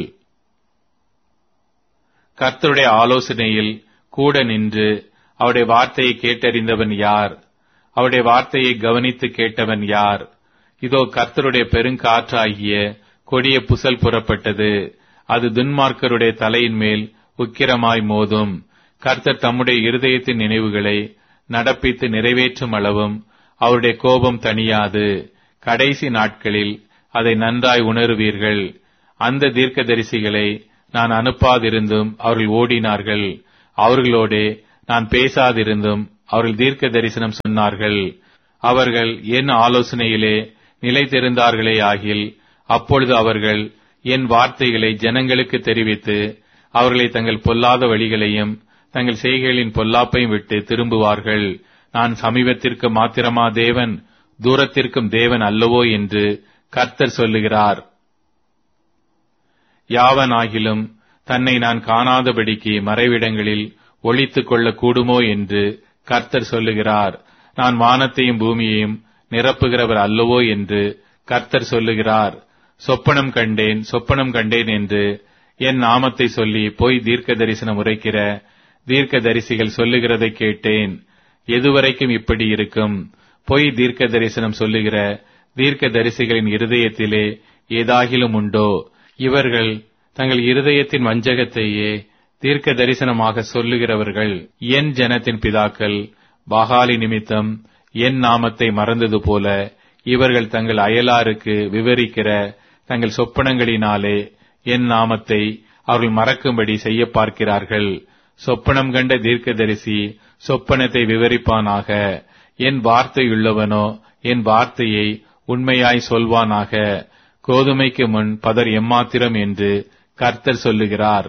கர்த்தருடைய ஆலோசனையில் கூட நின்று அவருடைய வார்த்தையை கேட்டறிந்தவன் யார்? அவருடைய வார்த்தையை கவனித்து கேட்டவன் யார்? இதோ கர்த்தருடைய பெருங்காற்றாகிய கொடிய புசல் புறப்பட்டது, அது துன்மார்க்கருடைய தலையின் மேல் உக்கிரமாய் மோதும். கர்த்தர் தம்முடைய இருதயத்தின் நினைவுகளை நடப்பித்து நிறைவேற்றும் அளவும் அவருடைய கோபம் தணியாது. கடைசி நாட்களில் அதை நன்றாய் உணருவீர்கள். அந்த தீர்க்கதரிசிகளை நான் அனுப்பாதிருந்தும் அவர்கள் ஓடினார்கள். அவர்களோடே நான் பேசாதிருந்தும் அவர்கள் தீர்க்க தரிசனம் சொன்னார்கள். அவர்கள் என் ஆலோசனையிலே நிலைத்திருந்தார்களே ஆகில், அப்பொழுது அவர்கள் என் வார்த்தைகளை ஜனங்களுக்கு தெரிவித்து அவர்களை தங்கள் பொல்லாத வழிகளையும் தங்கள் செய்கைகளின் பொல்லாப்பையும் விட்டு திரும்புவார்கள். நான் சமீபத்திற்கு மாத்திரமா தேவன், தூரத்திற்கும் தேவன் அல்லவோ என்று கர்த்தர் சொல்லுகிறார். யாவனாகிலும் தன்னை நான் காணாதபடிக்கு மறைவிடங்களில் ஒளித்துக் கொள்ள கூடுமோ என்று கர்த்தர் சொல்லுகிறார். நான் வானத்தையும் பூமியையும் நிரப்புகிறவர் அல்லவோ என்று கர்த்தர் சொல்லுகிறார். சொப்பனம் கண்டேன், சொப்பனம் கண்டேன் என்று என் நாமத்தை சொல்லி பொய் தீர்க்க தரிசனம் உரைக்கிற தீர்க்க தரிசிகள் சொல்லுகிறதை கேட்டேன். எதுவரைக்கும் இப்படி இருக்கும்? பொய் தீர்க்க தரிசனம் சொல்லுகிற தீர்க்க தரிசிகளின் இருதயத்திலே ஏதாகிலும் உண்டோ? இவர்கள் தங்கள் இருதயத்தின் வஞ்சகத்தையே தீர்க்க தரிசனமாக சொல்லுகிறவர்கள். என் ஜனத்தின் பிதாக்கள் பாகாலி நிமித்தம் என் நாமத்தை மறந்தது போல இவர்கள் தங்கள் அயலாருக்கு விவரிக்கிற தங்கள் சொப்பனங்களினாலே என் நாமத்தை அவர்கள் மறக்கும்படி செய்ய பார்க்கிறார்கள். சொப்பனம் கண்ட தீர்க்கதரிசி சொப்பனத்தை விவரிப்பானாக. என் வார்த்தையுள்ளவனோ என் வார்த்தையை உண்மையாய் சொல்வானாக. கோதுமைக்கு முன் பதர் எம்மாத்திரம் என்று கர்த்தர் சொல்லுகிறார்.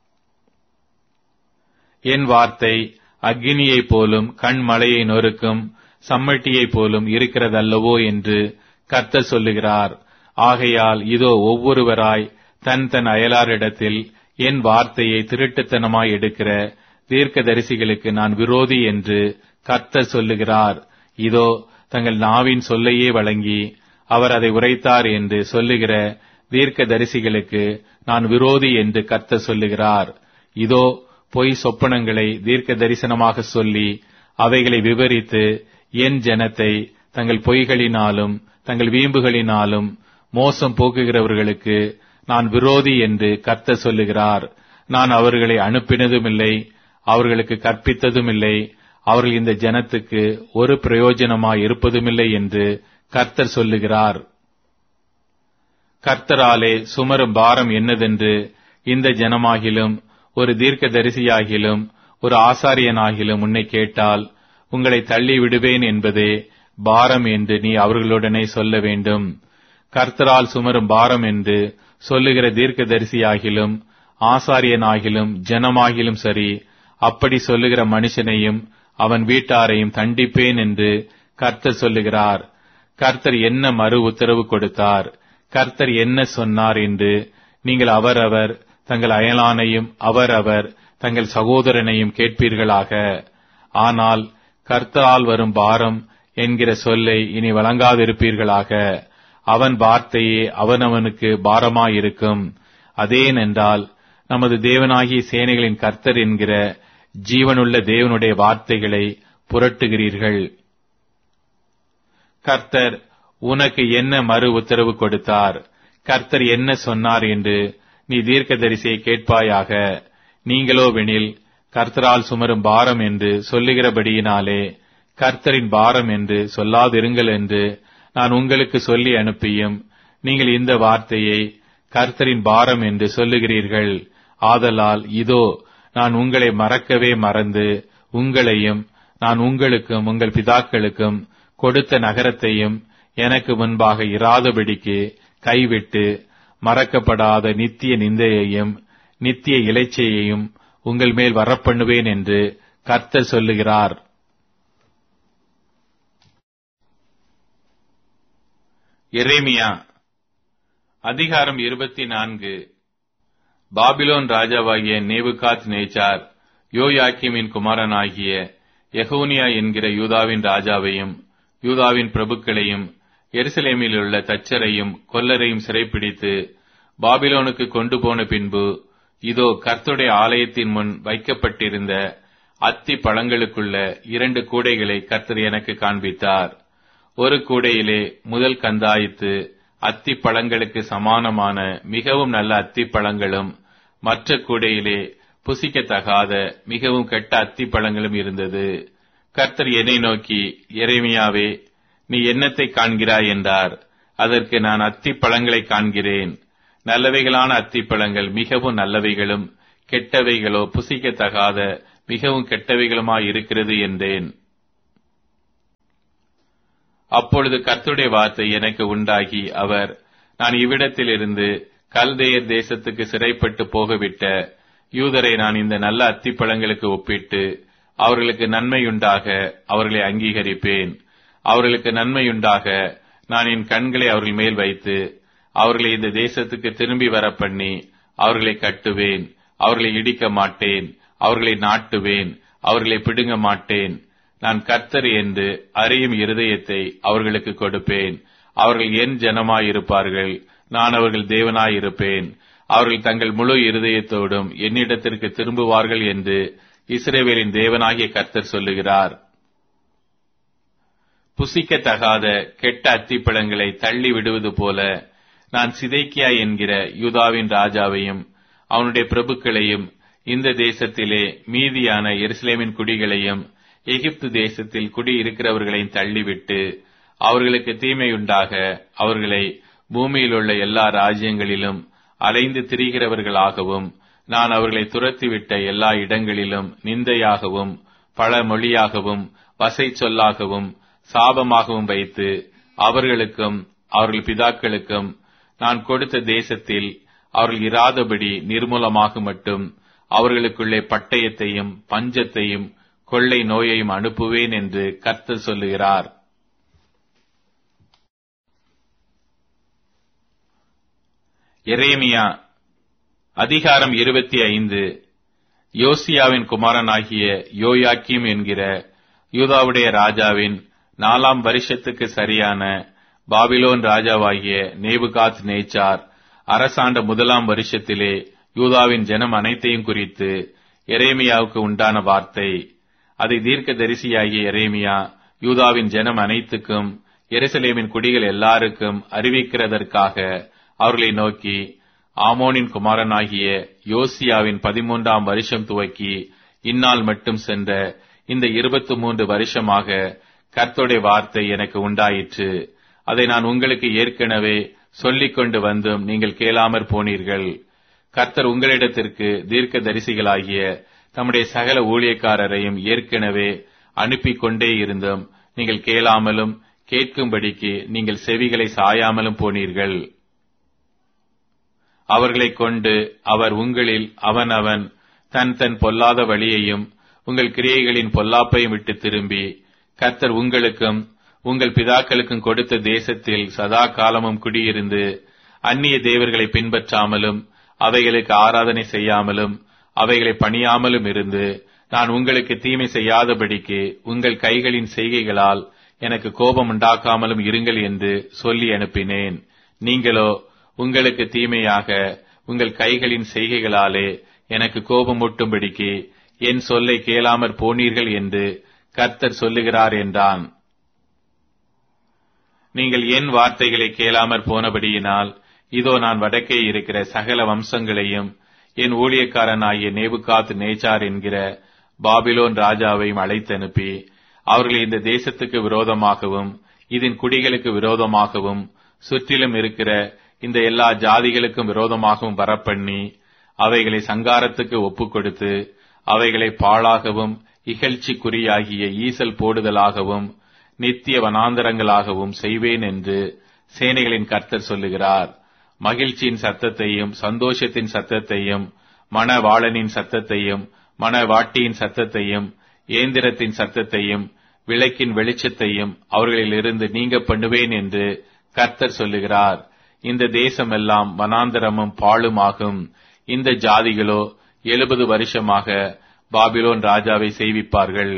என் வார்த்தை அக்கினியைப் போலும் கண்மலையை நொறுக்கும் சம்மட்டியைப் போலும் இருக்கிறதல்லவோ என்று கர்த்தர் சொல்லுகிறார். ஆகையால் இதோ ஒவ்வொருவராய் தன் தன் அயலாரிடத்தில் என் வார்த்தையை திருட்டுத்தனமாய் எடுக்கிற தீர்க்க தரிசிகளுக்கு நான் விரோதி என்று கர்த்தர் சொல்லுகிறார். இதோ தங்கள் நாவின் சொல்லையே வழங்கி அவர் அதை உரைத்தார் என்று சொல்லுகிற தீர்க்க தரிசிகளுக்கு நான் விரோதி என்று கர்த்தர் சொல்லுகிறார். இதோ பொய் சொப்பனங்களை தீர்க்க தரிசனமாக சொல்லி அவைகளை விவரித்து என் ஜனத்தை தங்கள் பொய்களினாலும் தங்கள் வீம்புகளினாலும் மோசம் போக்குகிறவர்களுக்கு நான் விரோதி என்று கர்த்தர் சொல்லுகிறார். நான் அவர்களை அனுப்பினதுமில்லை, அவர்களுக்கு கற்பித்ததுமில்லை, அவர்கள் இந்த ஜனத்துக்கு ஒரு பிரயோஜனமாய் இருப்பதுமில்லை என்று கர்த்தர் சொல்லுகிறார். கர்த்தராலே சுமரும் பாரம் என்னதென்று இந்த ஜனமாகிலும் ஒரு தீர்க்க தரிசியாகிலும் ஒரு ஆசாரியனாகிலும் உன்னை கேட்டால் உங்களை தள்ளி விடுவேன் என்பதே பாரம் என்று நீ அவர்களுடனே சொல்ல வேண்டும். கர்த்தரால் சுமரும் பாரம் என்று சொல்லுகிற தீர்க்க தரிசியாகிலும் ஆசாரியனாகிலும் ஜனமாகிலும் சரி, அப்படி சொல்லுகிற மனுஷனையும் அவன் வீட்டாரையும் தண்டிப்பேன் என்று கர்த்தர் சொல்லுகிறார். கர்த்தர் என்ன மறு உத்தரவு கொடுத்தார், கர்த்தர் என்ன சொன்னார் என்று நீங்கள் அவரவர் தங்கள் அயலானையும் அவரவர் தங்கள் சகோதரனையும் கேட்பீர்களாக. ஆனால் கர்த்தரால் வரும் பாரம் என்கிற சொல்லை இனி வழங்காதிருப்பீர்களாக. அவன் வார்த்தையே அவனவனுக்கு பாரமாயிருக்கும். அதேனென்றால் நமது தேவனாகிய சேனைகளின் கர்த்தர் என்கிற ஜீவனுள்ள தேவனுடைய வார்த்தைகளை புரட்டுகிறீர்கள். கர்த்தர் உனக்கு என்ன மறு உத்தரவு கொடுத்தார், கர்த்தர் என்ன சொன்னார் என்று நீ தீர்க்கதரிசியை கேட்பாயாக. நீங்களோவெனில் கர்த்தரால் சுமரும் பாரம் என்று சொல்லுகிறபடியினாலே கர்த்தரின் பாரம் என்று சொல்லாதிருங்கள் என்று நான் உங்களுக்கு சொல்லி அனுப்பியும் நீங்கள் இந்த வார்த்தையை கர்த்தரின் பாரம் என்று சொல்லுகிறீர்கள். ஆதலால் இதோ நான் உங்களை மறக்கவே மறந்து உங்களையும் நான் உங்களுக்கும் உங்கள் பிதாக்களுக்கும் கொடுத்த நகரத்தையும் எனக்கு முன்பாக இராதபடிக்கு கைவிட்டு மறக்கப்படாத நித்திய நிந்தையையும் நித்திய இலைச்சையையும் உங்கள் மேல் வரப்பண்ணுவேன் என்று கர்த்தர் சொல்லுகிறார். எரேமியா அதிகாரம் இருபத்தி நான்கு. பாபிலோன் ராஜாவாகிய நேபுகாத் நேச்சார் யோயாக்கீமின் குமாரனாகிய யெகோனியா என்கிற யூதாவின் ராஜாவையும் யூதாவின் பிரபுக்களையும் எருசலேமில் உள்ள தச்சரையும் கொல்லரையும் சிறைப்பிடித்து பாபிலோனுக்கு கொண்டு போன பின்பு இதோ கர்த்தருடைய ஆலயத்தின் முன் வைக்கப்பட்டிருந்த அத்தி பழங்களுக்குள்ள இரண்டு கூடைகளை கர்த்தர் எனக்கு காண்பித்தார். ஒரு கூடையிலே முதல் கந்தாயித்து அத்தி பழங்களுக்கு சமானமான மிகவும் நல்ல அத்தி பழங்களும், மற்ற கூடையிலே புசிக்கத்தகாத மிகவும் கெட்ட அத்தி பழங்களும் இருந்தது. கர்த்தர் என்னை நோக்கி, எரேமியாவே, நீ என்னத்தை காண்கிறாய் என்றார். அதற்கு நான் அத்தி பழங்களை காண்கிறேன். நல்லவைகளான அத்திப்பழங்கள் மிகவும் நல்லவைகளும், கெட்டவைகளோ புசிக்கத்தகாத மிகவும் கெட்டவைகளுமாய் இருக்கிறது என்றேன். அப்பொழுது கர்த்தருடைய வார்த்தை எனக்கு உண்டாகி, அவர், நான் இவ்விடத்திலிருந்து கல்தேயர் தேசத்துக்கு சிறைப்பட்டு போகவிட்ட யூதரை நான் இந்த நல்ல அத்திப்பழங்களுக்கு ஒப்பிட்டு அவர்களுக்கு நன்மையுண்டாக அவர்களை அங்கீகரிப்பேன். அவர்களுக்கு நன்மையுண்டாக நான் என் கண்களை அவர்கள் மேல் வைத்து அவர்களை இந்த தேசத்துக்கு திரும்பி வர பண்ணி அவர்களை கட்டுவேன். அவர்களை இடிக்க மாட்டேன், அவர்களை நாட்டுவேன், அவர்களை பிடுங்க மாட்டேன். நான் கர்த்தர் என்று அறியும் இருதயத்தை அவர்களுக்கு கொடுப்பேன். அவர்கள் என் ஜனமாயிருப்பார்கள், நான் அவர்கள் தேவனாயிருப்பேன். அவர்கள் தங்கள் முழு இருதயத்தோடும் என்னிடத்திற்கு திரும்புவார்கள் என்று இஸ்ரவேலின் தேவனாகிய கர்த்தர் சொல்லுகிறார். புசிக்கத்தகாத கெட்ட அத்திப்பழங்களை தள்ளி விடுவது போல நான் சிதேக்கியா என்கிற யூதாவின் ராஜாவையும் அவனுடைய பிரபுக்களையும் இந்த தேசத்திலே மீதியான எருசலேமின் குடிகளையும் எகிப்து தேசத்தில் குடியிருக்கிறவர்களையும் தள்ளிவிட்டு அவர்களுக்கு தீமையுண்டாக அவர்களை பூமியில் உள்ள எல்லா ராஜ்யங்களிலும் அலைந்து திரிகிறவர்களாகவும் நான் அவர்களை துரத்திவிட்ட எல்லா இடங்களிலும் நிந்தையாகவும் பல மொழியாகவும் வசை சொல்லாகவும் சாபமாகவும் வைத்து அவர்களுக்கும் அவர்கள் பிதாக்களுக்கும் நான் கொடுத்த தேசத்தில் அவர்கள் இராதபடி நிர்மூலமாக மட்டும் அவர்களுக்குள்ளே பட்டயத்தையும் பஞ்சத்தையும் கொள்ளை நோயையும் அனுப்புவேன் என்று கர்த்தர் சொல்லுகிறார். எரேமியா அதிகாரம் இருபத்தி ஐந்து. யோசியாவின் குமாரனாகிய யோயாக்கீம் என்கிற யூதாவுடைய ராஜாவின் நாலாம் வருஷத்துக்கு சரியான பாபிலோன் ராஜாவாகிய நேபுகாத் நேச்சார் அரசாண்ட முதலாம் வருஷத்திலே யூதாவின் ஜனம் அனைத்தையும் குறித்து எரேமியாவுக்கு உண்டான வார்த்தை. அதை தீர்க்க தரிசியாகிய எரேமியா யூதாவின் ஜனம் அனைத்துக்கும் எருசலேமின் குடிகள் எல்லாருக்கும் அறிவிக்கிறதற்காக அவர்களை நோக்கி, ஆமோனின் குமாரனாகிய யோசியாவின் பதிமூன்றாம் வருஷம் துவக்கி இந்நாள் மட்டும் சென்ற இந்த இருபத்தி மூன்று வருஷமாக கர்த்தருடைய வார்த்தை எனக்கு உண்டாயிற்று. அதை நான் உங்களுக்கு ஏற்கனவே சொல்லிக் கொண்டு வந்தும் நீங்கள் கேளாமற் போனீர்கள். கர்த்தர் உங்களிடத்திற்கு தீர்க்க தரிசிகளாகிய தம்முடைய சகல ஊழியக்காரரையும் ஏற்கனவே அனுப்பி கொண்டே இருந்தும் நீங்கள் கேளாமலும் கேட்கும்படிக்கு நீங்கள் செவிகளை சாயாமலும் போனீர்கள். அவர்களை கொண்டு அவர் உங்களில் அவன் அவன் தன் தன் பொல்லாத வழியையும் உங்கள் கிரியைகளின் பொல்லாப்பையும் விட்டு திரும்பி கர்த்தர் உங்களுக்கும் உங்கள் பிதாக்களுக்கும் கொடுத்த தேசத்தில் சதா காலமும் குடியிருந்து அந்நிய தேவர்களை பின்பற்றாமலும் அவைகளுக்கு ஆராதனை செய்யாமலும் அவைகளை பணியாமலும் இருந்து நான் உங்களுக்கு தீமை செய்யாதபடிக்கு உங்கள் கைகளின் செய்கைகளால் எனக்கு கோபம் உண்டாக்காமலும் இருங்கள் என்று சொல்லி அனுப்பினேன். நீங்களோ உங்களுக்கு தீமையாக உங்கள் கைகளின் செய்கைகளாலே எனக்கு கோபம் ஊட்டும்படிக்கு என் சொல்லை கேளாமற் போனீர்கள் என்று கர்த்தர் சொல்லுகிறார் என்றான். நீங்கள் என் வார்த்தைகளை கேளாமற் போனபடியினால் இதோ நான் வடக்கே இருக்கிற சகல வம்சங்களையும் என் ஊழியக்காரனாகிய நேபுகாத் நேச்சார் என்கிற பாபிலோன் ராஜாவையும் அழைத்தனுப்பி அவர்களை இந்த தேசத்துக்கு விரோதமாகவும் இதன் குடிகளுக்கு விரோதமாகவும் சுற்றிலும் இருக்கிற இந்த எல்லா ஜாதிகளுக்கும் விரோதமாகவும் வரப்பண்ணி அவைகளை சங்காரத்துக்கு ஒப்புக் கொடுத்து அவைகளை பாழாகவும் இகழ்ச்சிக்குறியாகிய ஈசல் போடுதலாகவும் நித்திய வனாந்தரங்களாகவும் செய்வேன் என்று சேனைகளின் கர்த்தர் சொல்லுகிறார். மகிழ்ச்சியின் சத்தத்தையும் சந்தோஷத்தின் சத்தத்தையும் மணவாளனின் சத்தத்தையும் மணவாட்டியின் சத்தத்தையும் ஏந்திரத்தின் சத்தத்தையும் விளக்கின் வெளிச்சத்தையும் அவர்களிலிருந்து நீங்க பண்ணுவேன் என்று கர்த்தர் சொல்லுகிறார். இந்த தேசமெல்லாம் வனாந்தரமும் பாழுமாகும். இந்த ஜாதிகளோ எழுபது வருஷமாக பாபிலோன் ராஜாவை செய்விப்பார்கள்.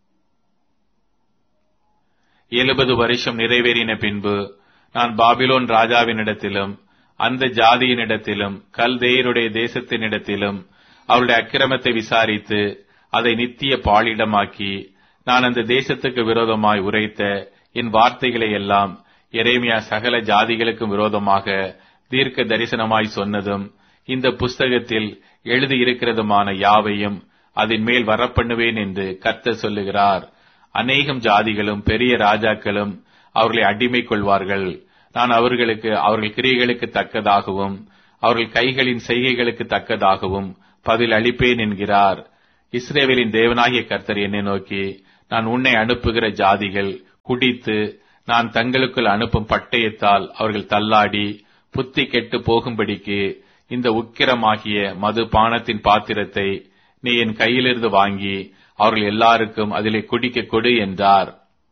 எழுபது வருஷம் நிறைவேறின பின்பு நான் பாபிலோன் ராஜாவினிடத்திலும் அந்த ஜாதியினிடத்திலும் கல்தேயருடைய தேசத்தினிடத்திலும் அவருடைய அக்கிரமத்தை விசாரித்து அதை நித்திய பாழிடமாக்கி நான் அந்த தேசத்துக்கு விரோதமாய் உரைத்த என் வார்த்தைகளை எல்லாம் எரேமியா சகல ஜாதிகளுக்கும் விரோதமாக தீர்க்க தரிசனமாய் சொன்னதும் இந்த புஸ்தகத்தில் எழுதியிருக்கிறதுமான யாவையும் அதன் மேல் வரப்பண்ணுவேன் என்று கர்த்தர் சொல்லுகிறார். அநேகம் ஜாதிகளும் பெரிய ராஜாக்களும் அவர்களை அடிமை கொள்வார்கள். நான் அவர்களுக்கு அவர்கள் கிரியைகளுக்கு தக்கதாகவும் அவர்கள் கைகளின் செய்கைகளுக்கு தக்கதாகவும் பதில் அளிப்பேன் என்கிறார். இஸ்ரவேலின் தேவனாகிய கர்த்தர் என்னை நோக்கி, நான் உன்னை அனுப்புகிற ஜாதிகள் குடித்து நான் தங்களுக்குள் அனுப்பும் பட்டயத்தால் அவர்கள் தள்ளாடி புத்தி கெட்டு போகும்படிக்கு இந்த உக்கிரமாகிய மது பானத்தின் பாத்திரத்தை நீ என் கையிலிருந்து வாங்கி அவர்கள் எல்லாருக்கும் அதிலே குடிக்க கொடு என்றார்.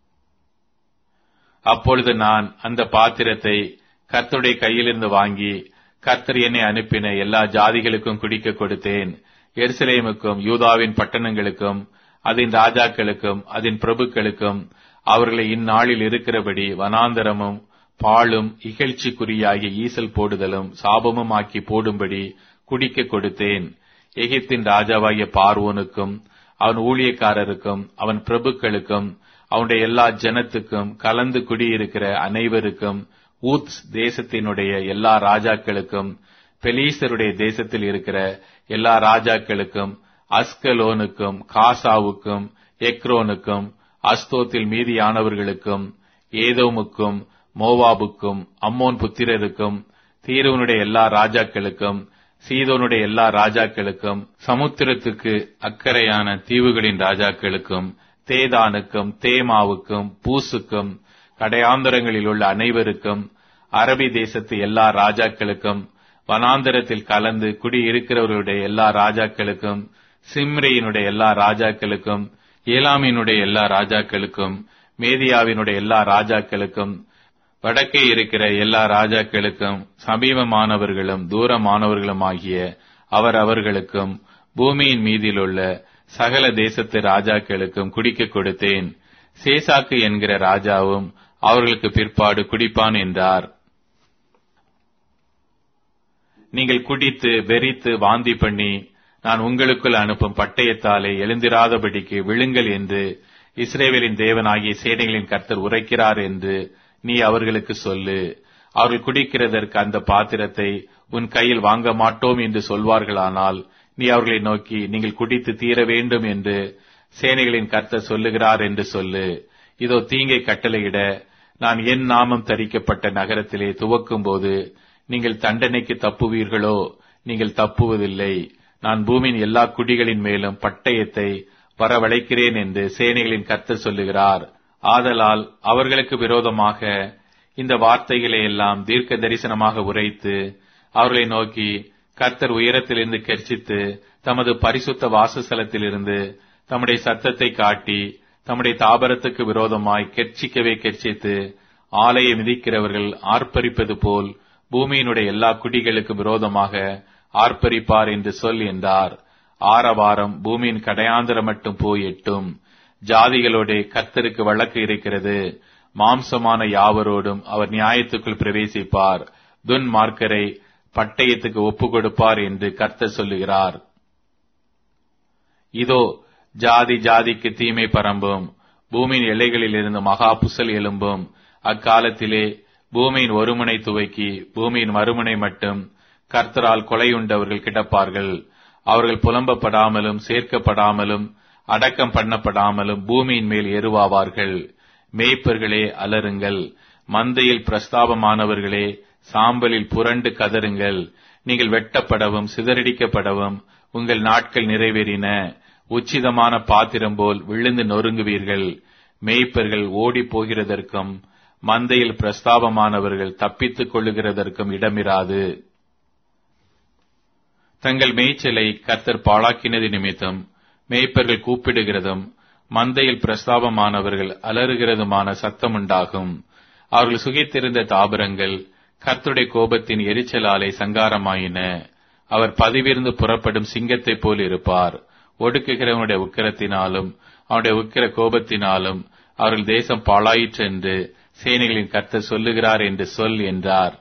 அப்பொழுது நான் அந்த பாத்திரத்தை கர்த்தருடைய கையிலிருந்து வாங்கி கர்த்தர் என்னை அனுப்பின எல்லா ஜாதிகளுக்கும் குடிக்க கொடுத்தேன். எருசலேமுக்கும் யூதாவின் பட்டணங்களுக்கும் அதன் ராஜாக்களுக்கும் அதன் பிரபுக்களுக்கும் அவர்களை இந்நாளில் இருக்கிறபடி வனாந்தரமும் பாழும் இகழ்ச்சிக்குரியாகிய ஈசல் போடுதலும் சாபமும் ஆக்கி போடும்படி குடிக்க கொடுத்தேன். எகிப்தின் ராஜாவாகிய பார்வோனுக்கும் அவன் ஊழியக்காரருக்கும் அவன் பிரபுக்களுக்கும் அவனுடைய எல்லா ஜனத்துக்கும் கலந்து குடியிருக்கிற அனைவருக்கும் ஊத்ஸ் தேசத்தினுடைய எல்லா ராஜாக்களுக்கும் பெலீசருடைய தேசத்தில் இருக்கிற எல்லா ராஜாக்களுக்கும் அஸ்கலோனுக்கும் காசாவுக்கும் எக்ரோனுக்கும் அஸ்தோத்தில் மீதியானவர்களுக்கும் ஏதோமுக்கும் மோவாபுக்கும் அம்மோன் புத்திரருக்கும் தீருவனுடைய எல்லா ராஜாக்களுக்கும் சீதோனுடைய எல்லா ராஜாக்களுக்கும் சமுத்திரத்துக்கு அக்கறையான தீவுகளின் ராஜாக்களுக்கும் தேதானுக்கும் தேமாவுக்கும் பூசுக்கும் கடையாந்தரங்களில் உள்ள அனைவருக்கும் அரபி தேசத்து எல்லா ராஜாக்களுக்கும் வனாந்தரத்தில் கலந்து குடியிருக்கிறவர்களுடைய எல்லா ராஜாக்களுக்கும் சிம்ரியினுடைய எல்லா ராஜாக்களுக்கும் ஏலாமினுடைய எல்லா ராஜாக்களுக்கும் மேதியாவினுடைய எல்லா ராஜாக்களுக்கும் வடக்கே இருக்கிற எல்லா ராஜாக்களுக்கும் சமீபமானவர்களும் தூரமானவர்களும் ஆகிய அவர் அவர்களுக்கும் பூமியின் மீதிலுள்ள சகல தேசத்து ராஜாக்களுக்கும் குடிக்க கொடுத்தேன். சேசாக்கு என்கிற ராஜாவும் அவர்களுக்கு பிற்பாடு குடிப்பான் என்றார். நீங்கள் குடித்து வெறித்து வாந்தி பண்ணி நான் உங்களுக்குள் அனுப்பும் பட்டயத்தாலே எழுந்திராதபடிக்கு விழுங்கள் என்று இஸ்ரவேலின் தேவனாகிய சேனைகளின் கர்த்தர் உரைக்கிறார் என்று நீ அவர்களுக்கு சொல்லு. அவர்கள் குடிக்கிறதற்கு அந்த பாத்திரத்தை உன் கையில் வாங்க மாட்டோம் என்று சொல்வார்களானால் நீ அவர்களை நோக்கி, நீங்கள் குடித்து தீர வேண்டும் என்று சேனைகளின் கர்த்தர் சொல்லுகிறார் என்று சொல்லு. இதோ தீங்கை கட்டளையிட நான் என் நாமம் தரிக்கப்பட்ட நகரத்திலே துவக்கும் போது நீங்கள் தண்டனைக்கு தப்புவீர்களோ? நீங்கள் தப்புவதில்லை. நான் பூமியின் எல்லா குடிகளின் மேலும் பட்டயத்தை வரவழைக்கிறேன் என்று சேனைகளின் கர்த்தர் சொல்லுகிறார். ஆதலால் அவர்களுக்கு விரோதமாக இந்த வார்த்தைகளை எல்லாம் தீர்க்க தரிசனமாக உரைத்து அவர்களை நோக்கி, கர்த்தர் உயரத்திலிருந்து கெர்ச்சித்து தமது பரிசுத்த வாசஸ்தலத்திலிருந்து தம்முடைய சத்தத்தை காட்டி தம்முடைய தாபரத்துக்கு விரோதமாய் கெர்ச்சிக்கவே கெர்ச்சித்து ஆலயை மிதிக்கிறவர்கள் ஆர்ப்பரிப்பது போல் பூமியினுடைய எல்லா குடிகளுக்கு விரோதமாக ஆர்ப்பரிப்பார் என்று சொல் என்றார். ஆரவாரம் பூமியின் கடையாந்தரம் மட்டும் போய் எட்டும். ஜாதிகளோட கர்த்தருக்கு வழக்கு இருக்கிறது. மாம்சமான யாவரோடும் அவர் நியாயத்துக்குள் பிரவேசிப்பார். துன்மார்க்கரை பட்டயத்துக்கு ஒப்பு கொடுப்பார் என்று கர்த்தர் சொல்லுகிறார். இதோ ஜாதி ஜாதிக்கு தீமை பரம்பும். பூமியின் எல்லைகளில் இருந்து மகா புசல் எழும்பும். அக்காலத்திலே பூமியின் ஒருமுனை துவக்கி பூமியின் மறுமுனை மட்டும் கர்த்தரால் கொலையுண்டவர்கள் கிடப்பார்கள். அவர்கள் புலம்பப்படாமலும் சேர்க்கப்படாமலும் அடக்கம் பண்ணப்படாமலும் பூமியின் மேல் எருவாவார்கள். மேய்ப்பர்களே அலறுங்கள், மந்தையில் பிரஸ்தாபமானவர்களே சாம்பலில் புரண்டு கதறுங்கள். நீங்கள் வெட்டப்படவும் சிதறடிக்கப்படவும் உங்கள் நாட்கள் நிறைவேறின. உச்சிதமான பாத்திரம் போல் விழுந்து நொறுங்குவீர்கள். மேய்ப்பர்கள் ஓடி போகிறதற்கும் மந்தையில் பிரஸ்தாபமானவர்கள் தப்பித்துக் கொள்ளுகிறதற்கும் இடமிராது. தங்கள் மேய்ச்சலை கர்த்தர் பாழாக்கினது நிமித்தம் மேய்ப்பர்கள் கூப்பிடுகிறதும் மந்தையில் பிரஸ்தாபமானவர்கள் அலறுகிறதுமான சத்தமுண்டாகும். அவர்கள் சுகித்திருந்த தாபரங்கள் கர்த்தருடைய கோபத்தின் எரிச்சலாலே சங்காரமாயின. அவர் பதிவிருந்து புறப்படும் சிங்கத்தைப் போல் இருப்பார். ஒடுக்குகிறவனுடைய உக்கிரத்தினாலும் அவனுடைய உக்கிர கோபத்தினாலும் அவர்கள் தேசம் பாழாயிற்று என்று சேனைகளின் கர்த்தர் சொல்லுகிறார் என்று சொல் என்றார்.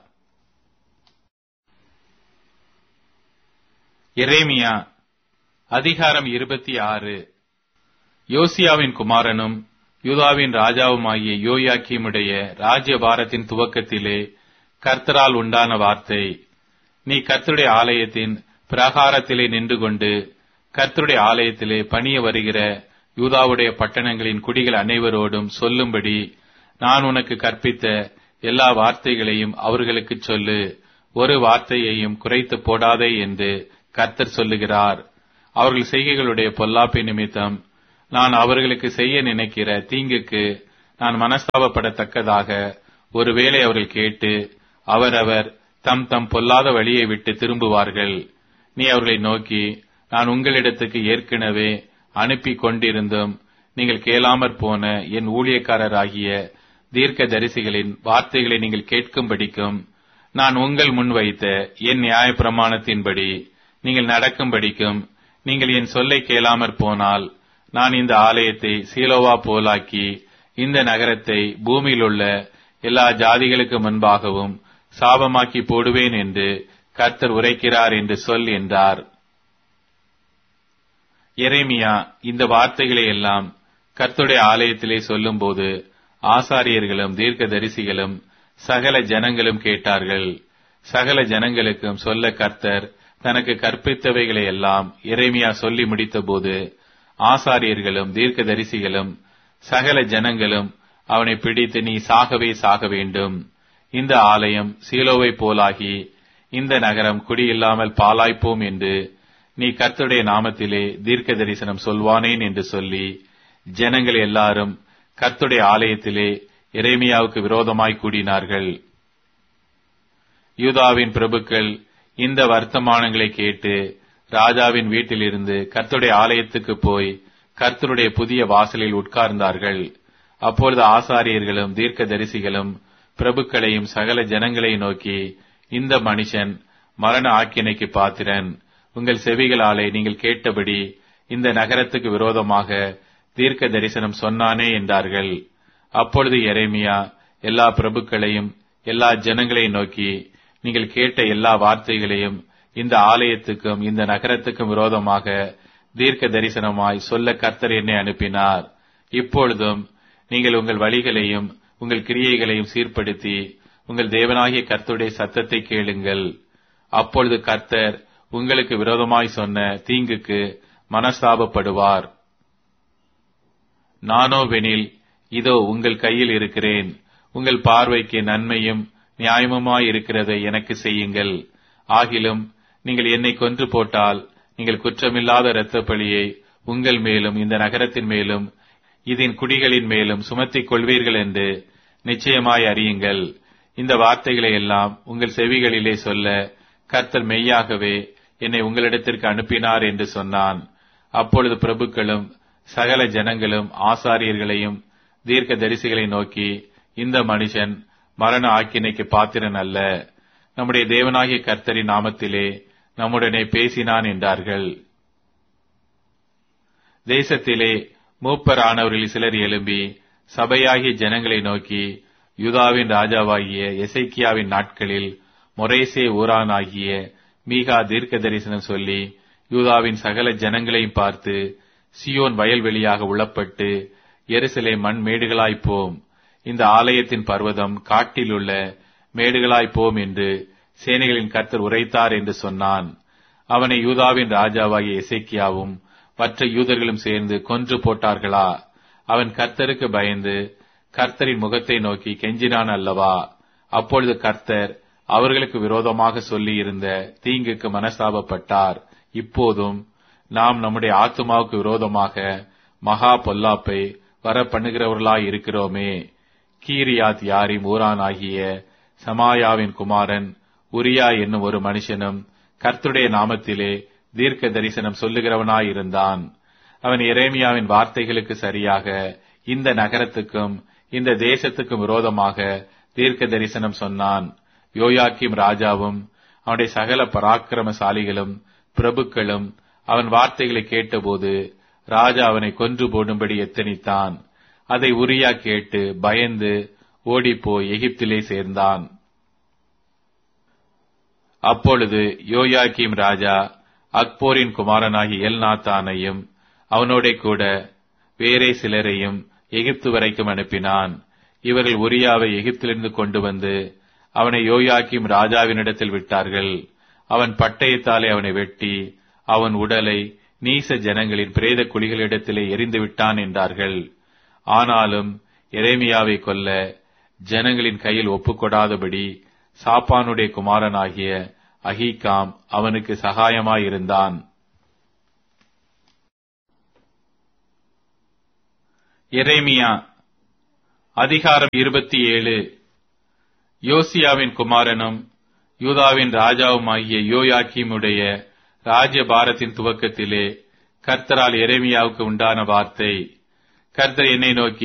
எரேமியா அதிகாரம் இருபத்தி ஆறு. யோசியாவின் குமாரனும் யூதாவின் ராஜாவுமாகிய யோயாக்கீமுடைய ராஜ்யபாரத்தின் துவக்கத்திலே கர்த்தரால் உண்டான வார்த்தை. நீ கர்த்தருடைய ஆலயத்தின் பிரகாரத்திலே நின்று கொண்டு கர்த்தருடைய ஆலயத்திலே பணிய வருகிற யூதாவுடைய பட்டணங்களின் குடிகள் அனைவரோடும் சொல்லும்படி நான் உனக்கு கற்பித்த எல்லா வார்த்தைகளையும் அவர்களுக்கு சொல்லு. ஒரு வார்த்தையையும் குறைத்து போடாதே என்று கர்த்தர் சொல்லுகிறார். அவர்கள் செய்கைகளுடைய பொல்லாப்பை நிமித்தம் நான் அவர்களுக்கு செய்ய நினைக்கிற தீங்குக்கு நான் மனஸ்தாபப்படத்தக்கதாக ஒருவேளை அவர்கள் கேட்டு அவரவர் தம் தம் பொல்லாத வழியை விட்டு திரும்புவார்கள். நீ அவர்களை நோக்கி, நான் உங்களிடத்துக்கு ஏற்கனவே அனுப்பி கொண்டிருந்தும் நீங்கள் கேளாமற் போன என் ஊழியக்காரராகிய தீர்க்க தரிசிகளின் வார்த்தைகளை நீங்கள் கேட்கும்படிக்கும் நான் உங்கள் முன் வைத்த என் நியாய பிரமாணத்தின்படி நீங்கள் நடக்கும்படிக்கும் நீங்கள் என் சொல்லை கேளாமற் போனால் நான் இந்த ஆலயத்தை சீலோவா போலாக்கி இந்த நகரத்தை பூமியில் உள்ள எல்லா ஜாதிகளுக்கு முன்பாகவும் சாபமாக்கி போடுவேன் என்று கர்த்தர் உரைக்கிறார் என்று சொல் என்றார். எரேமியா இந்த வார்த்தைகளை எல்லாம் கர்த்தருடைய ஆலயத்திலே சொல்லும்போது ஆசாரியர்களும் தீர்க்க தரிசிகளும் சகல ஜனங்களும் கேட்டார்கள். சகல ஜனங்களுக்கும் சொல்ல கர்த்தர் தனக்கு கற்பித்தவைகளை எல்லாம் எரேமியா சொல்லி முடித்தபோது ஆசாரியர்களும் தீர்க்க தரிசிகளும் சகல ஜனங்களும் அவனை பிடித்து, நீ சாகவே சாக வேண்டும், இந்த ஆலயம் சீலோவை போலாகி இந்த நகரம் குடியில்லாமல் பாலாய்ப்போம் என்று நீ கர்த்தருடைய நாமத்திலே தீர்க்க தரிசனம் சொல்வானேன் என்று சொல்லி ஜனங்கள் எல்லாரும் கர்த்தருடைய ஆலயத்திலே எரேமியாவுக்கு விரோதமாய் கூடினார்கள். யூதாவின் பிரபுக்கள் இந்த வர்த்தமானங்களை கேட்டு ராஜாவின் வீட்டிலிருந்து கர்த்தருடைய ஆலயத்துக்கு போய் கர்த்தருடைய புதிய வாசலில் உட்கார்ந்தார்கள். அப்பொழுது ஆசாரியர்களும் தீர்க்க தரிசிகளும் பிரபுக்களையும் சகல ஜனங்களை நோக்கி, இந்த மனுஷன் மரண ஆக்கினைக்கு பாத்திரன். உங்கள் செவிகளாலே நீங்கள் கேட்டபடி இந்த நகரத்துக்கு விரோதமாக தீர்க்க தரிசனம் சொன்னானே என்றார்கள். அப்பொழுது எரேமியா எல்லா பிரபுக்களையும் எல்லா ஜனங்களையும் நோக்கி, நீங்கள் கேட்ட எல்லா வார்த்தைகளையும் இந்த ஆலயத்துக்கும் இந்த நகரத்துக்கும் விரோதமாக தீர்க்க தரிசனமாய் சொல்ல கர்த்தர் என்னை அனுப்பினார். இப்பொழுதும் நீங்கள் உங்கள் வழிகளையும் உங்கள் கிரியைகளையும் சீர்படுத்தி உங்கள் தேவனாகிய கர்த்தருடைய சத்தத்தை கேளுங்கள். அப்பொழுது கர்த்தர் உங்களுக்கு விரோதமாய் சொன்ன தீங்குக்கு மனஸ்தாபப்படுவார். நானோவெனில் இதோ உங்கள் கையில் இருக்கிறேன், உங்கள் பார்வைக்கு நன்மையும் நியாயமுமாய் இருக்கிறதை எனக்கு செய்யுங்கள். ஆகிலும் நீங்கள் என்னை கொன்று போட்டால் நீங்கள் குற்றமில்லாத இரத்தப் பழியை உங்கள் மேலும் இந்த நகரத்தின் மேலும் இதன் குடிகளின் மேலும் சுமத்திக் கொள்வீர்கள் என்று நிச்சயமாய் அறியுங்கள். இந்த வார்த்தைகளை எல்லாம் உங்கள் செவிகளிலே சொல்ல கர்த்தர் மெய்யாகவே என்னை உங்களிடத்திற்கு அனுப்பினார் என்று சொன்னான். அப்பொழுது பிரபுக்களும் சகல ஜனங்களும் ஆசாரியர்களையும் தீர்க்க தரிசிகளை நோக்கி, இந்த மனுஷன் மரண ஆக்கினைக்கு பாத்திரன் அல்ல, நம்முடைய தேவனாகிய கர்த்தரின் நாமத்திலே நம்முடனே பேசினான் என்றார்கள். தேசத்திலே மூப்பரானவர்களில் சிலர் எழும்பி சபையாகிய ஜனங்களை நோக்கி, யூதாவின் ராஜாவாகிய எசேக்கியாவின் நாட்களில் மொரேசே ஊரானாகிய மீகா தீர்க்க தரிசனம் சொல்லி யூதாவின் சகல ஜனங்களையும் பார்த்து, சியோன் வயல்வெளியாக உளப்பட்டு எருசலேம் மண் மேடுகளாய்ப்போம், இந்த ஆலயத்தின் பர்வதம் காட்டிலுள்ள மேடுகளாய்ப்போம் என்று சேனைகளின் கர்த்தர் உரைத்தார் என்று சொன்னான். அவனை யூதாவின் ராஜாவாகிய எசேக்கியாவும் மற்ற யூதர்களும் சேர்ந்து கொன்று போட்டார்களா? அவன் கர்த்தருக்கு பயந்து கர்த்தரின் முகத்தை நோக்கி கெஞ்சினான் அல்லவா? அப்பொழுது கர்த்தர் அவர்களுக்கு விரோதமாக சொல்லி இருந்த தீங்குக்கு மனஸ்தாபப்பட்டார். இப்போதும் நாம் நம்முடைய ஆத்துமாவுக்கு விரோதமாக மகா பொல்லாப்பை வர பண்ணுகிறவர்களாய் இருக்கிறோமே. கீரியாத் யாரிம் ஊரானாகிய சமாயாவின் குமாரன் உரியா என்னும் ஒரு மனுஷனும் கர்த்தருடைய நாமத்திலே தீர்க்க தரிசனம் சொல்லுகிறவனாயிருந்தான். அவன் எரேமியாவின் வார்த்தைகளுக்கு சரியாக இந்த நகரத்துக்கும் இந்த தேசத்துக்கும் விரோதமாக தீர்க்க தரிசனம் சொன்னான். யோயாக்கீம் ராஜாவும் அவனுடைய சகல பராக்கிரமசாலிகளும் பிரபுக்களும் அவன் வார்த்தைகளை கேட்டபோது ராஜா அவனை கொன்று போடும்படி எத்தனித்தான். அதை உரியா கேட்டு பயந்து ஓடிப்போய் எகிப்திலே சேர்ந்தான். அப்பொழுது யோயாக்கீம் ராஜா அக்போரின் குமாரனாகி எல்நாத்தானையும் அவனோட கூட வேறே சிலரையும் எகிப்து வரைக்கும் அனுப்பினான். இவர்கள் உரியாவை எகிப்திலிருந்து கொண்டு வந்து அவனை யோயாக்கீம் ராஜாவினிடத்தில் விட்டார்கள். அவன் பட்டயத்தாலே அவனை வெட்டி அவன் உடலை நீச ஜனங்களின் பிரேத குழிகளிடத்திலே எரிந்து விட்டான் என்றார்கள். ஆனாலும் எரேமியாவை கொல்ல ஜனங்களின் கையில் ஒப்புக்கொடாதபடி சாப்பானுடைய குமாரனாகிய அஹீகாம் அவனுக்கு சகாயமாயிருந்தான். எரேமியா அதிகாரம் இருபத்தி ஏழு. யோசியாவின் குமாரனும் யூதாவின் ராஜாவுமாகிய யோயாக்கீமுடைய ராஜ்யபாரத்தின் துவக்கத்திலே கர்த்தரால் எரேமியாவுக்கு உண்டான வார்த்தை. கர்த்தர் என்னை நோக்கி,